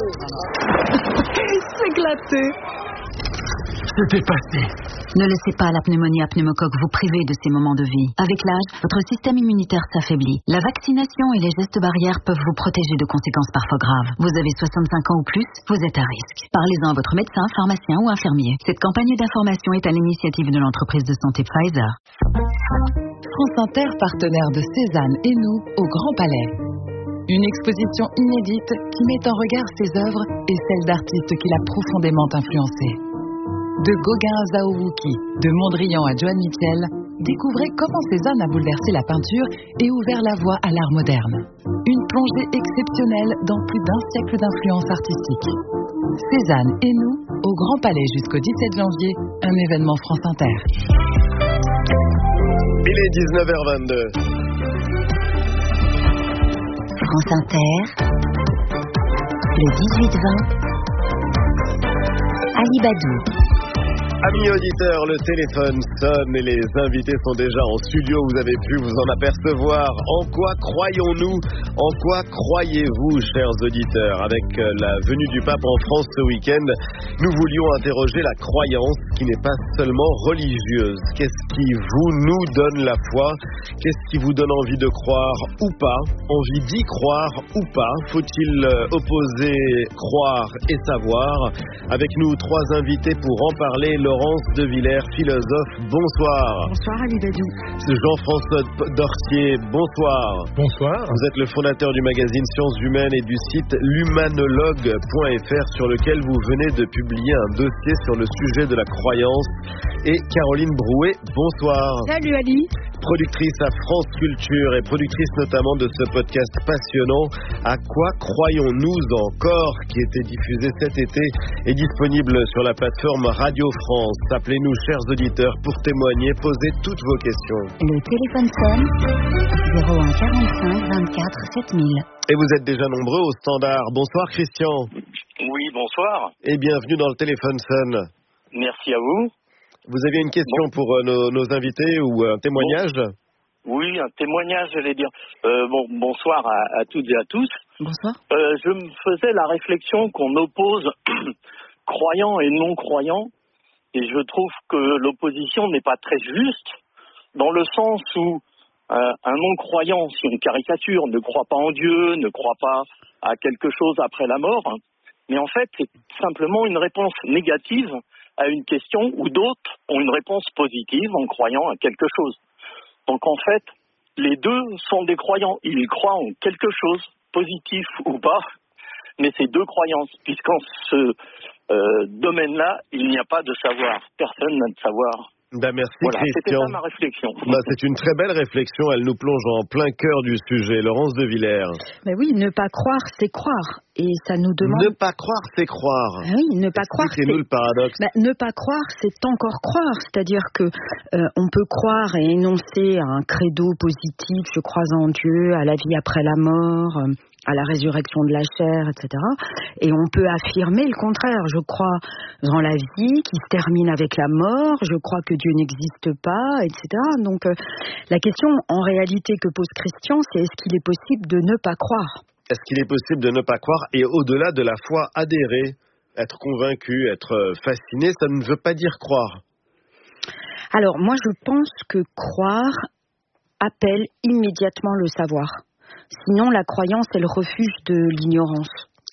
S'éclater. Se dépasser. Ne laissez pas la pneumonie à pneumocoque vous priver de ces moments de vie. Avec l'âge, votre système immunitaire s'affaiblit. La vaccination et les gestes barrières peuvent vous protéger de conséquences parfois graves. Vous avez soixante-cinq ans ou plus, vous êtes à risque. Parlez-en à votre médecin, pharmacien ou infirmier. Cette campagne d'information est à l'initiative de l'entreprise de santé Pfizer. France Inter, partenaire de Cézanne et nous, au Grand Palais. Une exposition inédite qui met en regard ses œuvres et celles d'artistes qui l'a profondément influencé. De Gauguin à Zhao Wuqi, de Mondrian à Joan Mitchell, découvrez comment Cézanne a bouleversé la peinture et ouvert la voie à l'art moderne. Une plongée exceptionnelle dans plus d'un siècle d'influence artistique. Cézanne et nous, au Grand Palais jusqu'au dix-sept janvier, un événement France Inter. Il est dix-neuf heures vingt-deux. France Inter, le dix-huit vingt, Ali Badou. Amis auditeurs, le téléphone sonne et les invités sont déjà en studio. Vous avez pu vous en apercevoir. En quoi croyons-nous? En quoi croyez-vous, chers auditeurs? Avec la venue du pape en France ce week-end, nous voulions interroger la croyance qui n'est pas seulement religieuse. Qu'est-ce qui vous, nous donne la foi? Qu'est-ce qui vous donne envie de croire ou pas? Envie d'y croire ou pas? Faut-il opposer croire et savoir? Avec nous, trois invités pour en parler. Laurence de Villers, philosophe, bonsoir. Bonsoir Ali Badou. Jean-François Dorcier, bonsoir. Bonsoir. Vous êtes le fondateur du magazine Sciences Humaines et du site l'humanologue point f r sur lequel vous venez de publier un dossier sur le sujet de la croyance. Et Caroline Brouet, bonsoir. Salut Ali. Productrice à France Culture et productrice notamment de ce podcast passionnant À quoi croyons-nous encore, qui était diffusé cet été et disponible sur la plateforme Radio France. Appelez-nous, chers auditeurs, pour témoigner, posez toutes vos questions. Le téléphone sonne zéro un quarante-cinq vingt-quatre sept mille. Et vous êtes déjà nombreux au standard. Bonsoir Christian. Oui, bonsoir. Et bienvenue dans le téléphone sonne. Merci à vous. Vous aviez une question bon. pour euh, nos, nos invités ou un témoignage? bon. Oui, un témoignage, j'allais dire. Euh, bon, bonsoir à, à toutes et à tous. Bonsoir. Euh, je me faisais la réflexion qu'on oppose croyants et non-croyants, et je trouve que l'opposition n'est pas très juste, dans le sens où euh, un non-croyant, si on caricature, ne croit pas en Dieu, ne croit pas à quelque chose après la mort, hein, mais en fait, c'est simplement une réponse négative à une question où d'autres ont une réponse positive en croyant à quelque chose. Donc en fait, les deux sont des croyants. Ils croient en quelque chose, positif ou pas, mais c'est deux croyances, puisqu'en ce euh, domaine-là, il n'y a pas de savoir. Personne n'a de savoir Bah merci voilà, Christian. C'était ça ma réflexion. Bah, c'est une très belle réflexion, elle nous plonge en plein cœur du sujet. Laurence de Villers. Mais oui, ne pas croire, c'est croire. Et ça nous demande... Ne pas croire, c'est croire. Ah oui, ne pas croire, c'est... nous le paradoxe. Bah, ne pas croire, c'est encore croire. C'est-à-dire que euh, on peut croire et énoncer un credo positif, je crois en Dieu, à la vie après la mort, euh, à la résurrection de la chair, et cetera. Et on peut affirmer le contraire. Je crois dans la vie qui se termine avec la mort, je crois que Dieu n'existe pas, et cetera. Donc euh, la question en réalité que pose Christian, c'est est-ce qu'il est possible de ne pas croire ? Est-ce qu'il est possible de ne pas croire et au-delà de la foi, adhérer, être convaincu, être fasciné, ça ne veut pas dire croire. Alors moi je pense que croire appelle immédiatement le savoir. Sinon la croyance est le refuge de l'ignorance.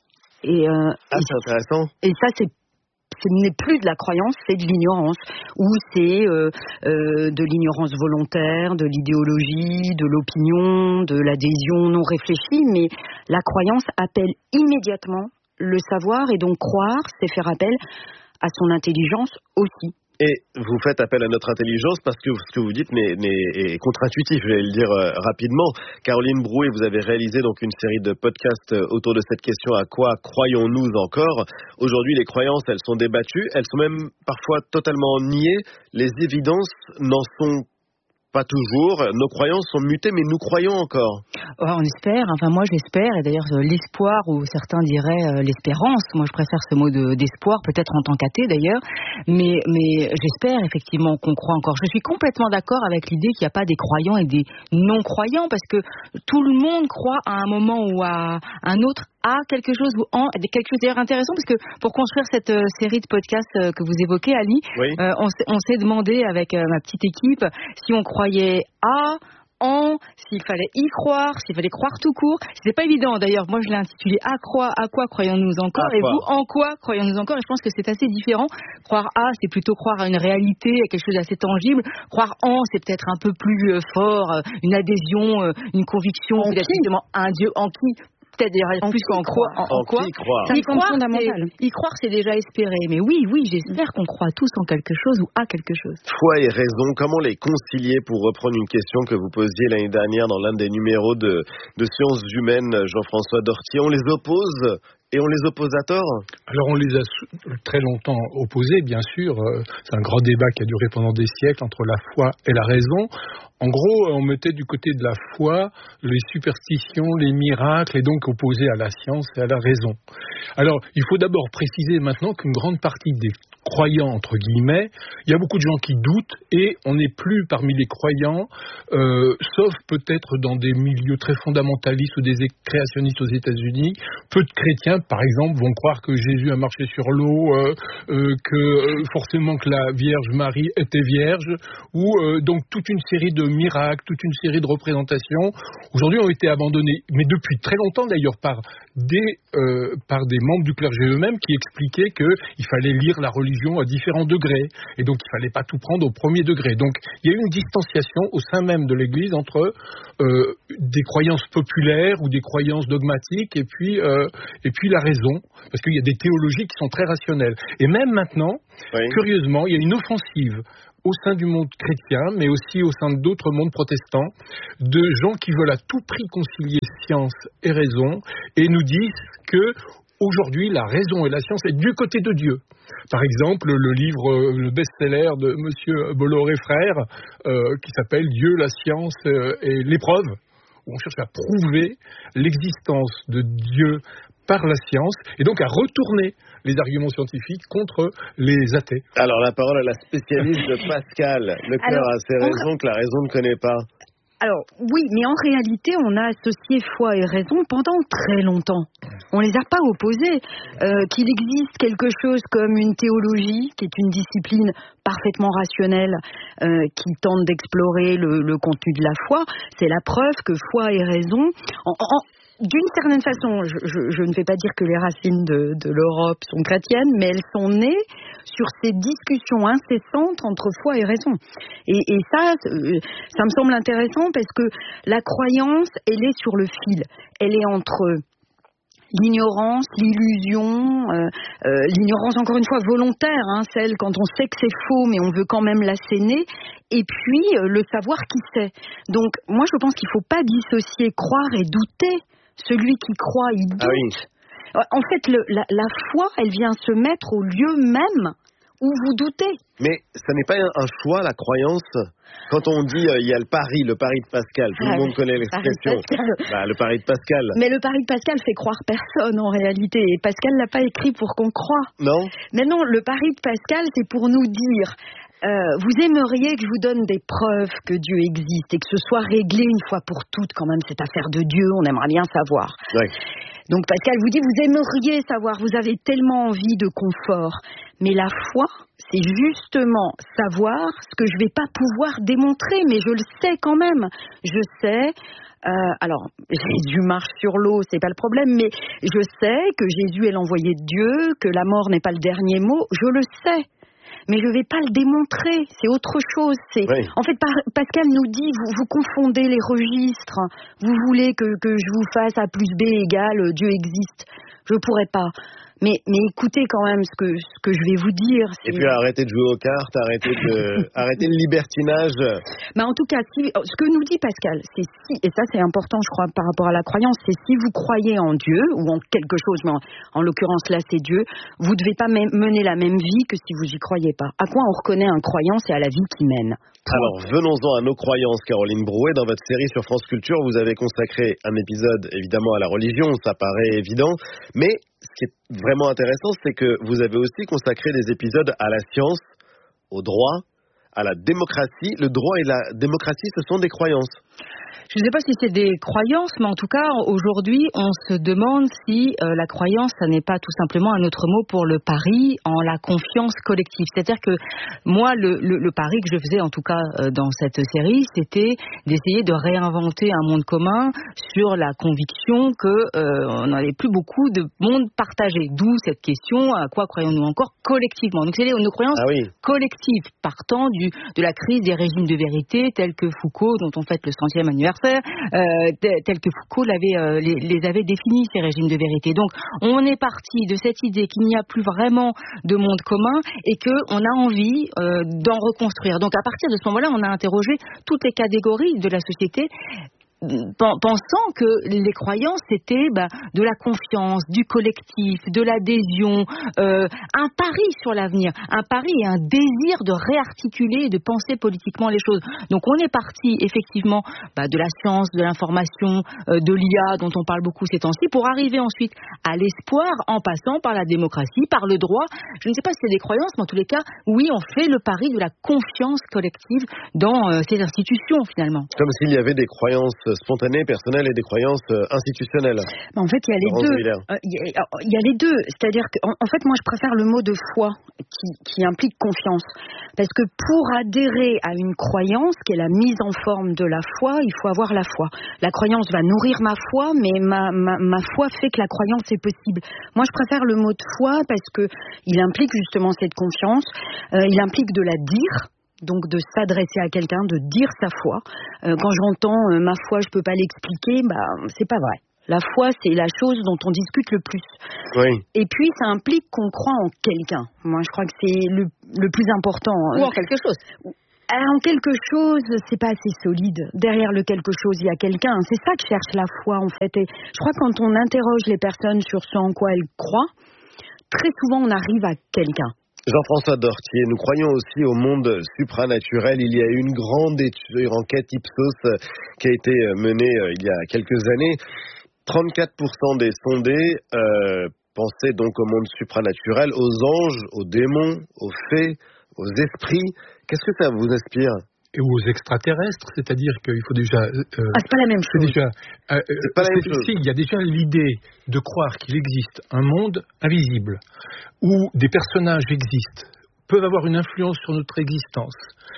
Et, euh, ah c'est intéressant. Et ça c'est ce n'est plus de la croyance, c'est de l'ignorance, ou c'est euh, euh, de l'ignorance volontaire, de l'idéologie, de l'opinion, de l'adhésion non réfléchie, mais la croyance appelle immédiatement le savoir, et donc croire, c'est faire appel à son intelligence aussi. Et vous faites appel à notre intelligence parce que ce que vous dites n'est, n'est, est contre-intuitif, je vais le dire euh, rapidement. Caroline Brouet, vous avez réalisé donc une série de podcasts autour de cette question, à quoi croyons-nous encore ? Aujourd'hui, les croyances, elles sont débattues, elles sont même parfois totalement niées. Les évidences n'en sont pas toujours. Nos croyances sont mutées, mais nous croyons encore. Oh, on espère, enfin moi j'espère, et d'ailleurs l'espoir, ou certains diraient euh, l'espérance, moi je préfère ce mot de, d'espoir, peut-être en tant qu'athée d'ailleurs, mais, mais j'espère effectivement qu'on croit encore. Je suis complètement d'accord avec l'idée qu'il n'y a pas des croyants et des non-croyants, parce que tout le monde croit à un moment ou à un autre à quelque chose ou en quelque chose d'ailleurs intéressant, parce que pour construire cette euh, série de podcasts euh, que vous évoquez, Ali, oui. euh, on, s'est, on s'est demandé avec euh, ma petite équipe si on croyait à, en, s'il fallait y croire, s'il fallait croire tout court. C'était pas évident d'ailleurs. Moi, je l'ai intitulé à quoi, à quoi croyons-nous encore, et vous, en quoi croyons-nous encore. Et je pense que c'est assez différent. Croire à, c'est plutôt croire à une réalité, à quelque chose d'assez tangible. Croire en, c'est peut-être un peu plus euh, fort, euh, une adhésion, euh, une conviction, en peut-être justement un Dieu en qui. C'est-à-dire plus qu'en croire. En, en, en quoi y croire. Y croire, c'est, y croire, c'est déjà espérer. Mais oui, oui, j'espère qu'on croit tous en quelque chose ou à quelque chose. Foi et raison, comment les concilier, pour reprendre une question que vous posiez l'année dernière dans l'un des numéros de, de Sciences Humaines, Jean-François Dortier. On les oppose et on les oppose à tort ? Alors on les a très longtemps opposés, bien sûr. C'est un grand débat qui a duré pendant des siècles entre la foi et la raison. En gros, on mettait du côté de la foi les superstitions, les miracles, et donc opposés à la science et à la raison. Alors, il faut d'abord préciser maintenant qu'une grande partie des croyants, entre guillemets, il y a beaucoup de gens qui doutent, et on n'est plus parmi les croyants, euh, sauf peut-être dans des milieux très fondamentalistes ou des créationnistes aux États-Unis. Peu de chrétiens, par exemple, vont croire que Jésus a marché sur l'eau, euh, euh, que euh, forcément que la Vierge Marie était vierge, ou euh, donc toute une série de miracles, toute une série de représentations, aujourd'hui ont été abandonnés, mais depuis très longtemps d'ailleurs par des, euh, par des membres du clergé eux-mêmes qui expliquaient qu'il fallait lire la religion à différents degrés, et donc il ne fallait pas tout prendre au premier degré. Donc il y a eu une distanciation au sein même de l'Église entre euh, des croyances populaires ou des croyances dogmatiques et puis, euh, et puis la raison, parce qu'il y a des théologies qui sont très rationnelles. Et même maintenant, oui. curieusement, il y a une offensive au sein du monde chrétien, mais aussi au sein d'autres mondes protestants, de gens qui veulent à tout prix concilier science et raison, et nous disent que aujourd'hui, la raison et la science est du côté de Dieu. Par exemple, le livre, le best-seller de Monsieur Bolloré Frères, euh, qui s'appelle « Dieu, la science et l'épreuve », où on cherche à prouver l'existence de Dieu par la science, et donc à retourner les arguments scientifiques contre les athées. Alors la parole à la spécialiste de Pascal. Le cœur a ses raisons que la raison ne connaît pas. Alors oui, mais en réalité, on a associé foi et raison pendant très longtemps. On les a pas opposés. Euh, qu'il existe quelque chose comme une théologie, qui est une discipline parfaitement rationnelle, euh, qui tente d'explorer le, le contenu de la foi, c'est la preuve que foi et raison... En, en, D'une certaine façon, je, je, je ne vais pas dire que les racines de, de l'Europe sont chrétiennes, mais elles sont nées sur ces discussions incessantes entre foi et raison. Et, et ça, ça me semble intéressant parce que la croyance, elle est sur le fil. Elle est entre l'ignorance, l'illusion, euh, euh, l'ignorance encore une fois volontaire, hein, celle quand on sait que c'est faux mais on veut quand même l'asséner, et puis euh, le savoir qui sait. Donc moi je pense qu'il ne faut pas dissocier croire et douter. Celui qui croit, il doute. Ah oui. En fait, le, la, la foi, elle vient se mettre au lieu même où vous doutez. Mais ça n'est pas un, un choix, la croyance. Quand on dit il euh, y a le pari, le pari de Pascal, tout ah, le monde connaît l'expression. Bah, le pari de Pascal. Mais le pari de Pascal fait croire personne en réalité. Et Pascal l'a pas écrit pour qu'on croie. Non. Mais non, le pari de Pascal, c'est pour nous dire. Euh, vous aimeriez que je vous donne des preuves que Dieu existe et que ce soit réglé une fois pour toutes quand même cette affaire de Dieu, on aimerait bien savoir. Oui. Donc Pascal vous dit, vous aimeriez savoir, vous avez tellement envie de confort. Mais la foi, c'est justement savoir ce que je ne vais pas pouvoir démontrer, mais je le sais quand même. Je sais, euh, alors Jésus marche sur l'eau, c'est pas le problème, mais je sais que Jésus est l'envoyé de Dieu, que la mort n'est pas le dernier mot, je le sais. Mais je ne vais pas le démontrer, c'est autre chose. C'est... Oui. En fait, Pascal nous dit, vous, vous confondez les registres. Vous voulez que, que je vous fasse A plus B égale Dieu existe. Je ne pourrais pas. Mais, mais écoutez quand même ce que, ce que je vais vous dire. Et puis arrêtez de jouer aux cartes, arrêtez, de, arrêtez le libertinage. Mais en tout cas, si, ce que nous dit Pascal, c'est si, et ça c'est important je crois par rapport à la croyance, c'est si vous croyez en Dieu, ou en quelque chose, mais en, en l'occurrence là c'est Dieu, vous ne devez pas mener la même vie que si vous n'y croyez pas. À quoi on reconnaît un croyant, c'est à la vie qu'il mène. Alors venons-en à nos croyances, Caroline Brouet. Dans votre série sur France Culture, vous avez consacré un épisode évidemment à la religion, ça paraît évident, mais ce qui est vraiment intéressant, c'est que vous avez aussi consacré des épisodes à la science, au droit, à la démocratie. Le droit et la démocratie, ce sont des croyances. Je ne sais pas si c'est des croyances, mais en tout cas, aujourd'hui, on se demande si euh, la croyance, ça n'est pas tout simplement un autre mot pour le pari en la confiance collective. C'est-à-dire que moi, le, le, le pari que je faisais, en tout cas euh, dans cette série, c'était d'essayer de réinventer un monde commun sur la conviction que euh, on n'avait plus beaucoup de monde partagé. D'où cette question, à quoi croyons-nous encore collectivement? Donc, c'est nos croyances ah oui. collectives, partant du, de la crise des régimes de vérité, tels que Foucault, dont on fête le centième anniversaire, Euh, tel que Foucault l'avait, euh, les, les avait définis, ces régimes de vérité. Donc, on est parti de cette idée qu'il n'y a plus vraiment de monde commun et qu'on a envie euh, d'en reconstruire. Donc, à partir de ce moment-là, on a interrogé toutes les catégories de la société, pensant que les croyances c'était bah, de la confiance, du collectif, de l'adhésion, euh, un pari sur l'avenir, un pari et un désir de réarticuler et de penser politiquement les choses. Donc on est parti effectivement bah, de la science, de l'information, euh, de l'I A dont on parle beaucoup ces temps-ci, pour arriver ensuite à l'espoir en passant par la démocratie, par le droit. Je ne sais pas si c'est des croyances, mais en tous les cas, oui, on fait le pari de la confiance collective dans euh, ces institutions finalement. Comme s'il y avait des croyances spontanées, personnelles et des croyances euh, institutionnelles. En fait, il y a les deux. Euh, il, y a, il y a les deux. C'est-à-dire qu'en en fait, moi, je préfère le mot de foi qui, qui implique confiance. Parce que pour adhérer à une croyance, qui est la mise en forme de la foi, il faut avoir la foi. La croyance va nourrir ma foi, mais ma, ma, ma foi fait que la croyance est possible. Moi, je préfère le mot de foi parce que il implique justement cette confiance. Euh, il implique de la dire. Donc de s'adresser à quelqu'un, de dire sa foi. Euh, quand j'entends euh, ma foi, je peux pas l'expliquer, bah c'est pas vrai. La foi, c'est la chose dont on discute le plus. Oui. Et puis ça implique qu'on croit en quelqu'un. Moi, je crois que c'est le, le plus important. Ou en quelque chose. En quelque chose, c'est pas assez solide. Derrière le quelque chose, il y a quelqu'un. C'est ça que cherche la foi, en fait. Et je crois que quand on interroge les personnes sur ce en quoi elles croient, très souvent on arrive à quelqu'un. Jean-François Dortier, nous croyons aussi au monde supranaturel. Il y a eu une grande étude, enquête Ipsos qui a été menée euh, il y a quelques années. trente-quatre pour cent des sondés euh, pensaient donc au monde supranaturel, aux anges, aux démons, aux fées, aux esprits. Qu'est-ce que ça vous inspire ? Et aux extraterrestres, c'est-à-dire qu'il faut déjà... Euh, ah, c'est pas la même chose. Déjà, euh, c'est pas la même chose. Si, il y a déjà l'idée de croire qu'il existe un monde invisible, où des personnages existent, peuvent avoir une influence sur notre existence,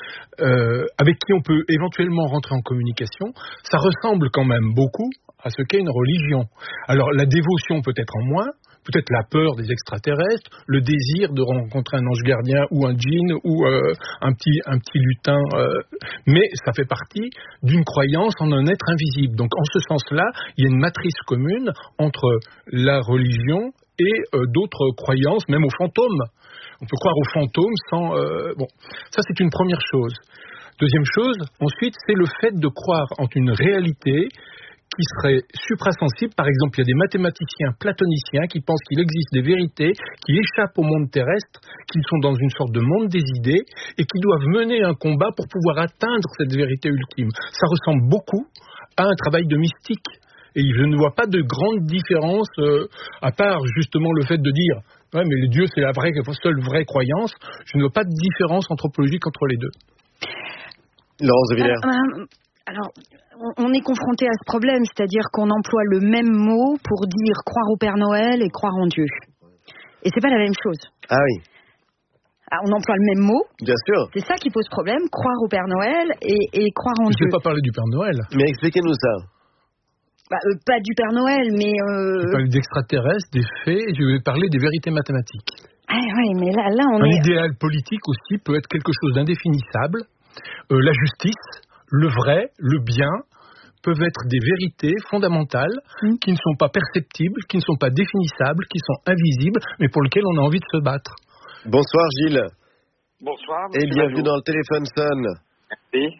euh, avec qui on peut éventuellement rentrer en communication, ça ressemble quand même beaucoup à ce qu'est une religion. Alors la dévotion peut-être en moins, peut-être la peur des extraterrestres, le désir de rencontrer un ange gardien ou un djinn ou euh, un petit un petit lutin, euh, mais ça fait partie d'une croyance en un être invisible. Donc en ce sens-là, il y a une matrice commune entre la religion et euh, d'autres croyances, même aux fantômes. On peut croire aux fantômes sans... Euh, bon, ça c'est une première chose. Deuxième chose, ensuite, c'est le fait de croire en une réalité qui serait suprasensible. Par exemple, il y a des mathématiciens platoniciens qui pensent qu'il existe des vérités qui échappent au monde terrestre, qui sont dans une sorte de monde des idées et qui doivent mener un combat pour pouvoir atteindre cette vérité ultime. Ça ressemble beaucoup à un travail de mystique. Et je ne vois pas de grande différence, euh, à part justement le fait de dire « ouais, mais le Dieu, c'est la vraie, la seule vraie croyance », je ne vois pas de différence anthropologique entre les deux. Laurence de Villers. Euh, alors, on est confronté à ce problème, c'est-à-dire qu'on emploie le même mot pour dire croire au Père Noël et croire en Dieu. Et c'est pas la même chose. Ah oui. Ah, on emploie le même mot. Bien sûr. C'est ça qui pose problème, croire au Père Noël et, et croire en je Dieu. Je ne vais pas parler du Père Noël. Mais expliquez-nous ça. Bah, euh, pas du Père Noël, mais... Euh... Je vais parler d'extraterrestres, des faits, et je vais parler des vérités mathématiques. Ah oui, mais là, là on Un est... idéal politique aussi peut être quelque chose d'indéfinissable. Euh, la justice, le vrai, le bien, peuvent être des vérités fondamentales mmh. qui ne sont pas perceptibles, qui ne sont pas définissables, qui sont invisibles, mais pour lesquelles on a envie de se battre. Bonsoir Gilles. Bonsoir. Et bienvenue dans le téléphone sonne. Merci.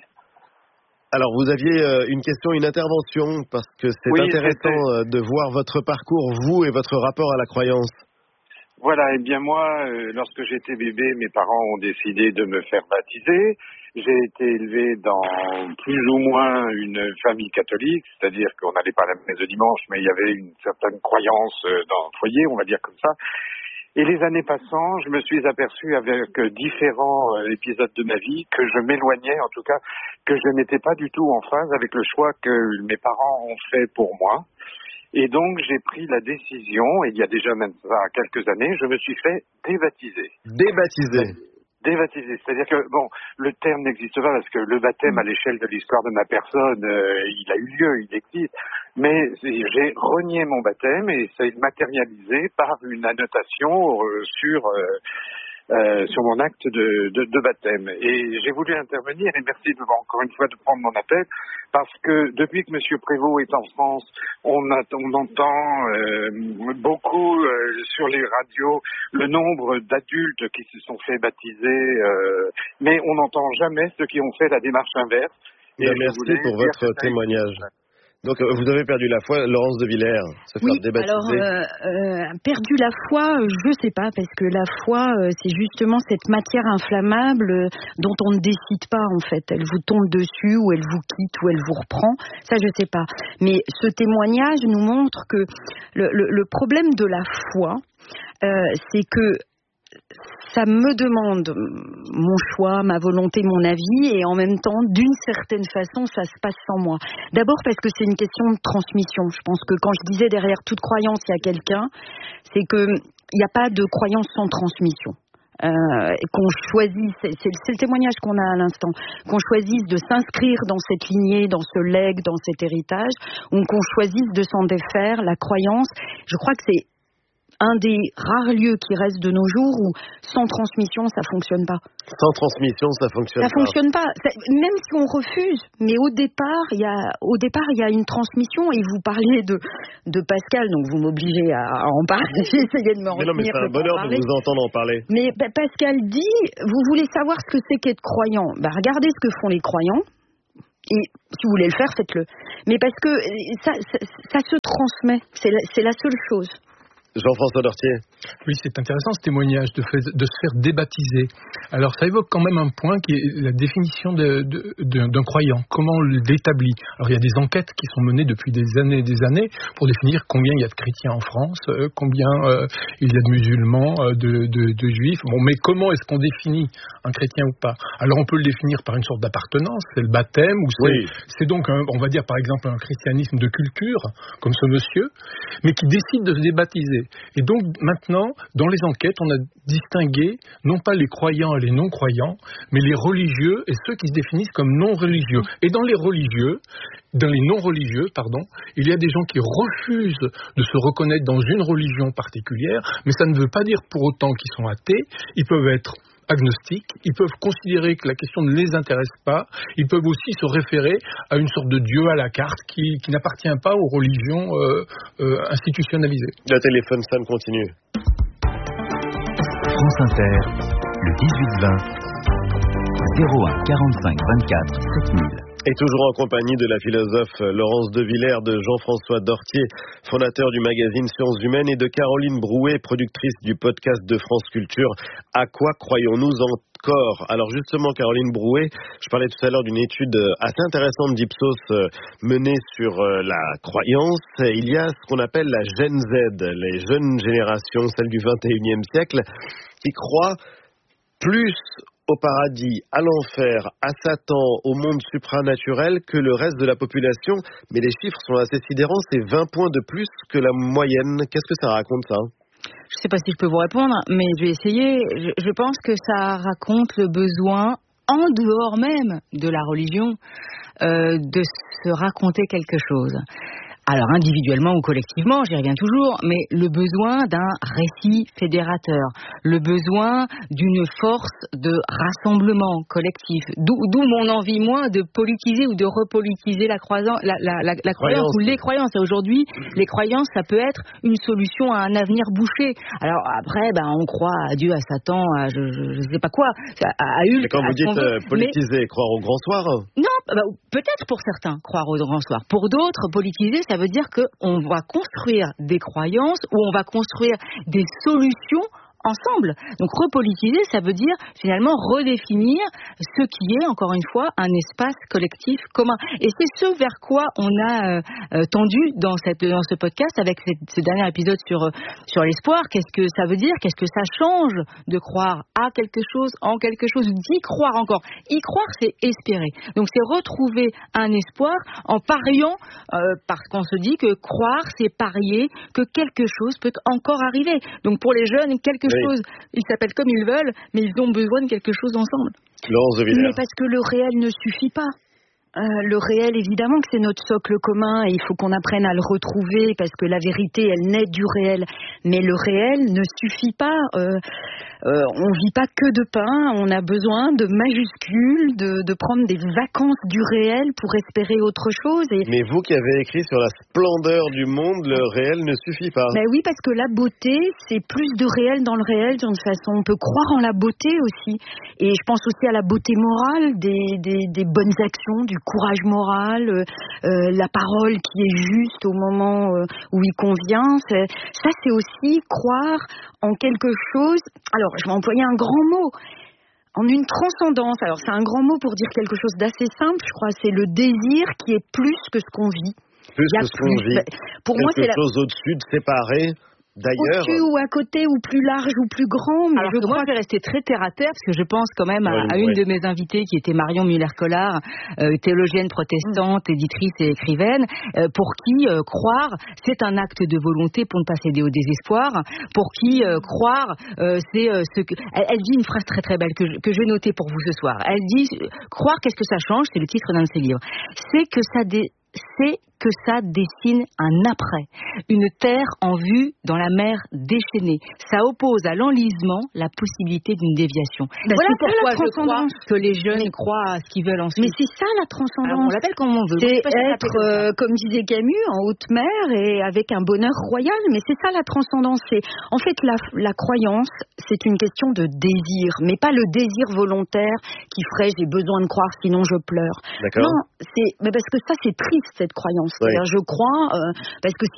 Alors, vous aviez euh, une question, une intervention, parce que c'est oui, intéressant euh, de voir votre parcours, vous et votre rapport à la croyance. Voilà, et eh bien moi, euh, lorsque j'étais bébé, mes parents ont décidé de me faire baptiser. J'ai été élevé dans plus ou moins une famille catholique, c'est-à-dire qu'on n'allait pas à la messe de dimanche, mais il y avait une certaine croyance euh, dans le foyer, on va dire comme ça. Et les années passant, je me suis aperçu avec différents euh, épisodes de ma vie que je m'éloignais, en tout cas, que je n'étais pas du tout en phase avec le choix que mes parents ont fait pour moi. Et donc, j'ai pris la décision, et il y a déjà même ça quelques années, je me suis fait débaptiser. Débaptiser. Débaptiser, c'est-à-dire que, bon, le terme n'existe pas parce que le baptême à l'échelle de l'histoire de ma personne, euh, il a eu lieu, il existe. Mais j'ai renié mon baptême et ça est matérialisé par une annotation euh, sur... Euh, Euh, sur mon acte de, de, de baptême. Et j'ai voulu intervenir, et merci de, encore une fois de prendre mon appel, parce que depuis que M. Prévost est en France, on, a, on entend euh, beaucoup euh, sur les radios le nombre d'adultes qui se sont fait baptiser, euh, mais on n'entend jamais ceux qui ont fait la démarche inverse. Et ben merci pour votre témoignage. Donc, vous avez perdu la foi, Laurence de Villers, se faire oui, débaptiser. alors, euh, euh, perdu la foi, je sais pas, parce que la foi, euh, c'est justement cette matière inflammable euh, dont on ne décide pas, en fait. Elle vous tombe dessus, ou elle vous quitte, ou elle vous reprend. Ça, je sais pas. Mais ce témoignage nous montre que le, le, le problème de la foi, euh, c'est que ça me demande mon choix, ma volonté, mon avis, et en même temps, d'une certaine façon, ça se passe sans moi. D'abord parce que c'est une question de transmission. Je pense que quand je disais derrière toute croyance, il y a quelqu'un, c'est qu'il n'y a pas de croyance sans transmission. Euh, qu'on choisisse, c'est, c'est le témoignage qu'on a à l'instant, qu'on choisisse de s'inscrire dans cette lignée, dans ce legs, dans cet héritage, ou qu'on choisisse de s'en défaire, la croyance, je crois que c'est un des rares lieux qui restent de nos jours où sans transmission, ça fonctionne pas. Sans transmission, ça fonctionne ça pas. Ça fonctionne pas. Ça, même si on refuse, mais au départ, il y a, au départ, il y a une transmission. Et vous parliez de de Pascal, donc vous m'obligez à, à en parler. J'ai essayé de me retenir. Mais non, mais c'est un bonheur de vous entendre en parler. Mais bah, Pascal dit, vous voulez savoir ce que c'est qu'être croyant. Bah, regardez ce que font les croyants. Et si vous voulez le faire, faites-le. Mais parce que ça, ça, ça se transmet. C'est la, c'est la seule chose. Jean-François Dortier. Oui, c'est intéressant ce témoignage de, fait, de se faire débaptiser. Alors ça évoque quand même un point qui est la définition de, de, de, d'un croyant. Comment on l'établit? Alors il y a des enquêtes qui sont menées depuis des années et des années pour définir combien il y a de chrétiens en France, euh, combien euh, il y a de musulmans, euh, de, de, de juifs. Bon, mais comment est-ce qu'on définit un chrétien ou pas? Alors on peut le définir par une sorte d'appartenance, c'est le baptême, ou c'est, oui. c'est donc, un, on va dire par exemple un christianisme de culture, comme ce monsieur, mais qui décide de se débaptiser. Et donc maintenant, maintenant, dans les enquêtes, on a distingué non pas les croyants et les non-croyants, mais les religieux et ceux qui se définissent comme non-religieux. Et dans les religieux, dans les non-religieux, pardon, il y a des gens qui refusent de se reconnaître dans une religion particulière, mais ça ne veut pas dire pour autant qu'ils sont athées. Ils peuvent être agnostiques, ils peuvent considérer que la question ne les intéresse pas, ils peuvent aussi se référer à une sorte de Dieu à la carte qui, qui n'appartient pas aux religions euh, euh, institutionnalisées. Le téléphone sonne, continue. France Inter, le dix-huit vingt, zéro un quarante-cinq vingt-quatre sept mille. Et toujours en compagnie de la philosophe Laurence de Villers, de Jean-François Dortier, fondateur du magazine Sciences Humaines, et de Caroline Brouet, productrice du podcast de France Culture. À quoi croyons-nous encore ? Alors justement, Caroline Brouet, je parlais tout à l'heure d'une étude assez intéressante d'Ipsos menée sur la croyance. Il y a ce qu'on appelle la Gen Z, les jeunes générations, celles du vingt et unième siècle, qui croient plus au paradis, à l'enfer, à Satan, au monde supranaturel que le reste de la population. Mais les chiffres sont assez sidérants, c'est vingt points de plus que la moyenne. Qu'est-ce que ça raconte, ça ? Je ne sais pas si je peux vous répondre, mais je vais essayer. Je, je pense que ça raconte le besoin, en dehors même de la religion, euh, de se raconter quelque chose. Alors individuellement ou collectivement, j'y reviens toujours, mais le besoin d'un récit fédérateur, le besoin d'une force de rassemblement collectif, d'où, d'où mon envie, moi, de politiser ou de repolitiser la, croisance, la, la, la, la croyance ou les croyances. Et aujourd'hui, les croyances, ça peut être une solution à un avenir bouché. Alors après, ben, on croit à Dieu, à Satan, à je ne sais pas quoi, à, à Hulk. Mais quand vous dites euh, politiser, mais... croire au grand soir ? Non, ben, peut-être pour certains, croire au grand soir. Pour d'autres, politiser, ça veut dire qu'on va construire des croyances ou on va construire des solutions ensemble. Donc repolitiser, ça veut dire finalement redéfinir ce qui est, encore une fois, un espace collectif commun. Et c'est ce vers quoi on a euh, euh, tendu dans, cette, dans ce podcast avec ces, ces derniers épisodes sur, euh, sur l'espoir. Qu'est-ce que ça veut dire ? Qu'est-ce que ça change de croire à quelque chose, en quelque chose, d'y croire encore ? Y croire, c'est espérer. Donc c'est retrouver un espoir en pariant, euh, parce qu'on se dit que croire, c'est parier que quelque chose peut encore arriver. Donc pour les jeunes, quelque Oui. chose. Ils s'appellent comme ils veulent, mais ils ont besoin de quelque chose ensemble. Laurence de Villers. Mais parce que le réel ne suffit pas. Euh, le réel, évidemment que c'est notre socle commun et il faut qu'on apprenne à le retrouver parce que la vérité, elle naît du réel. Mais le réel ne suffit pas. Euh, euh, on vit pas que de pain, on a besoin de majuscules, de, de prendre des vacances du réel pour espérer autre chose. Et... Mais vous qui avez écrit sur la splendeur du monde, le réel ne suffit pas. Ben oui, parce que la beauté, c'est plus de réel dans le réel d'une façon. On peut croire en la beauté aussi. Et je pense aussi à la beauté morale des, des, des bonnes actions, du courage moral, euh, euh, la parole qui est juste au moment euh, où il convient. C'est, ça, c'est aussi croire en quelque chose. Alors, je vais employer un grand mot. En une transcendance. Alors, c'est un grand mot pour dire quelque chose d'assez simple, je crois. C'est le désir qui est plus que ce qu'on vit. Plus que ce qu'on vit. Pour quelque moi, c'est chose la... au-dessus, de séparé. D'ailleurs, au-dessus ou à côté ou plus large ou plus grand. Mais alors je que crois moi, je vais rester très terre à terre parce que je pense quand même à, oui, à une oui. de mes invitées qui était Marion Muller-Collard, euh, théologienne protestante, éditrice et écrivaine, euh, pour qui euh, croire c'est un acte de volonté pour ne pas céder au désespoir. Pour qui euh, croire euh, c'est euh, ce que elle, elle dit une phrase très très belle que je, que je vais noter pour vous ce soir. Elle dit croire qu'est-ce que ça change, c'est le titre d'un de ses livres. C'est que ça dé... c'est que ça dessine un après, une terre en vue dans la mer déchaînée. Ça oppose à l'enlisement la possibilité d'une déviation. Ben voilà c'est pourquoi ça, la je crois que les jeunes mais, croient à ce qu'ils veulent ensuite. Mais c'est ça la transcendance. Alors, on l'appelle comme on veut. C'est pas être, euh, comme disait Camus, en haute mer et avec un bonheur royal. Mais c'est ça la transcendance. C'est, en fait, la, la croyance, c'est une question de désir, mais pas le désir volontaire qui ferait j'ai besoin de croire sinon je pleure. D'accord. Non, c'est mais parce que ça c'est triste cette croyance. Oui. C'est-à-dire je crois euh, parce que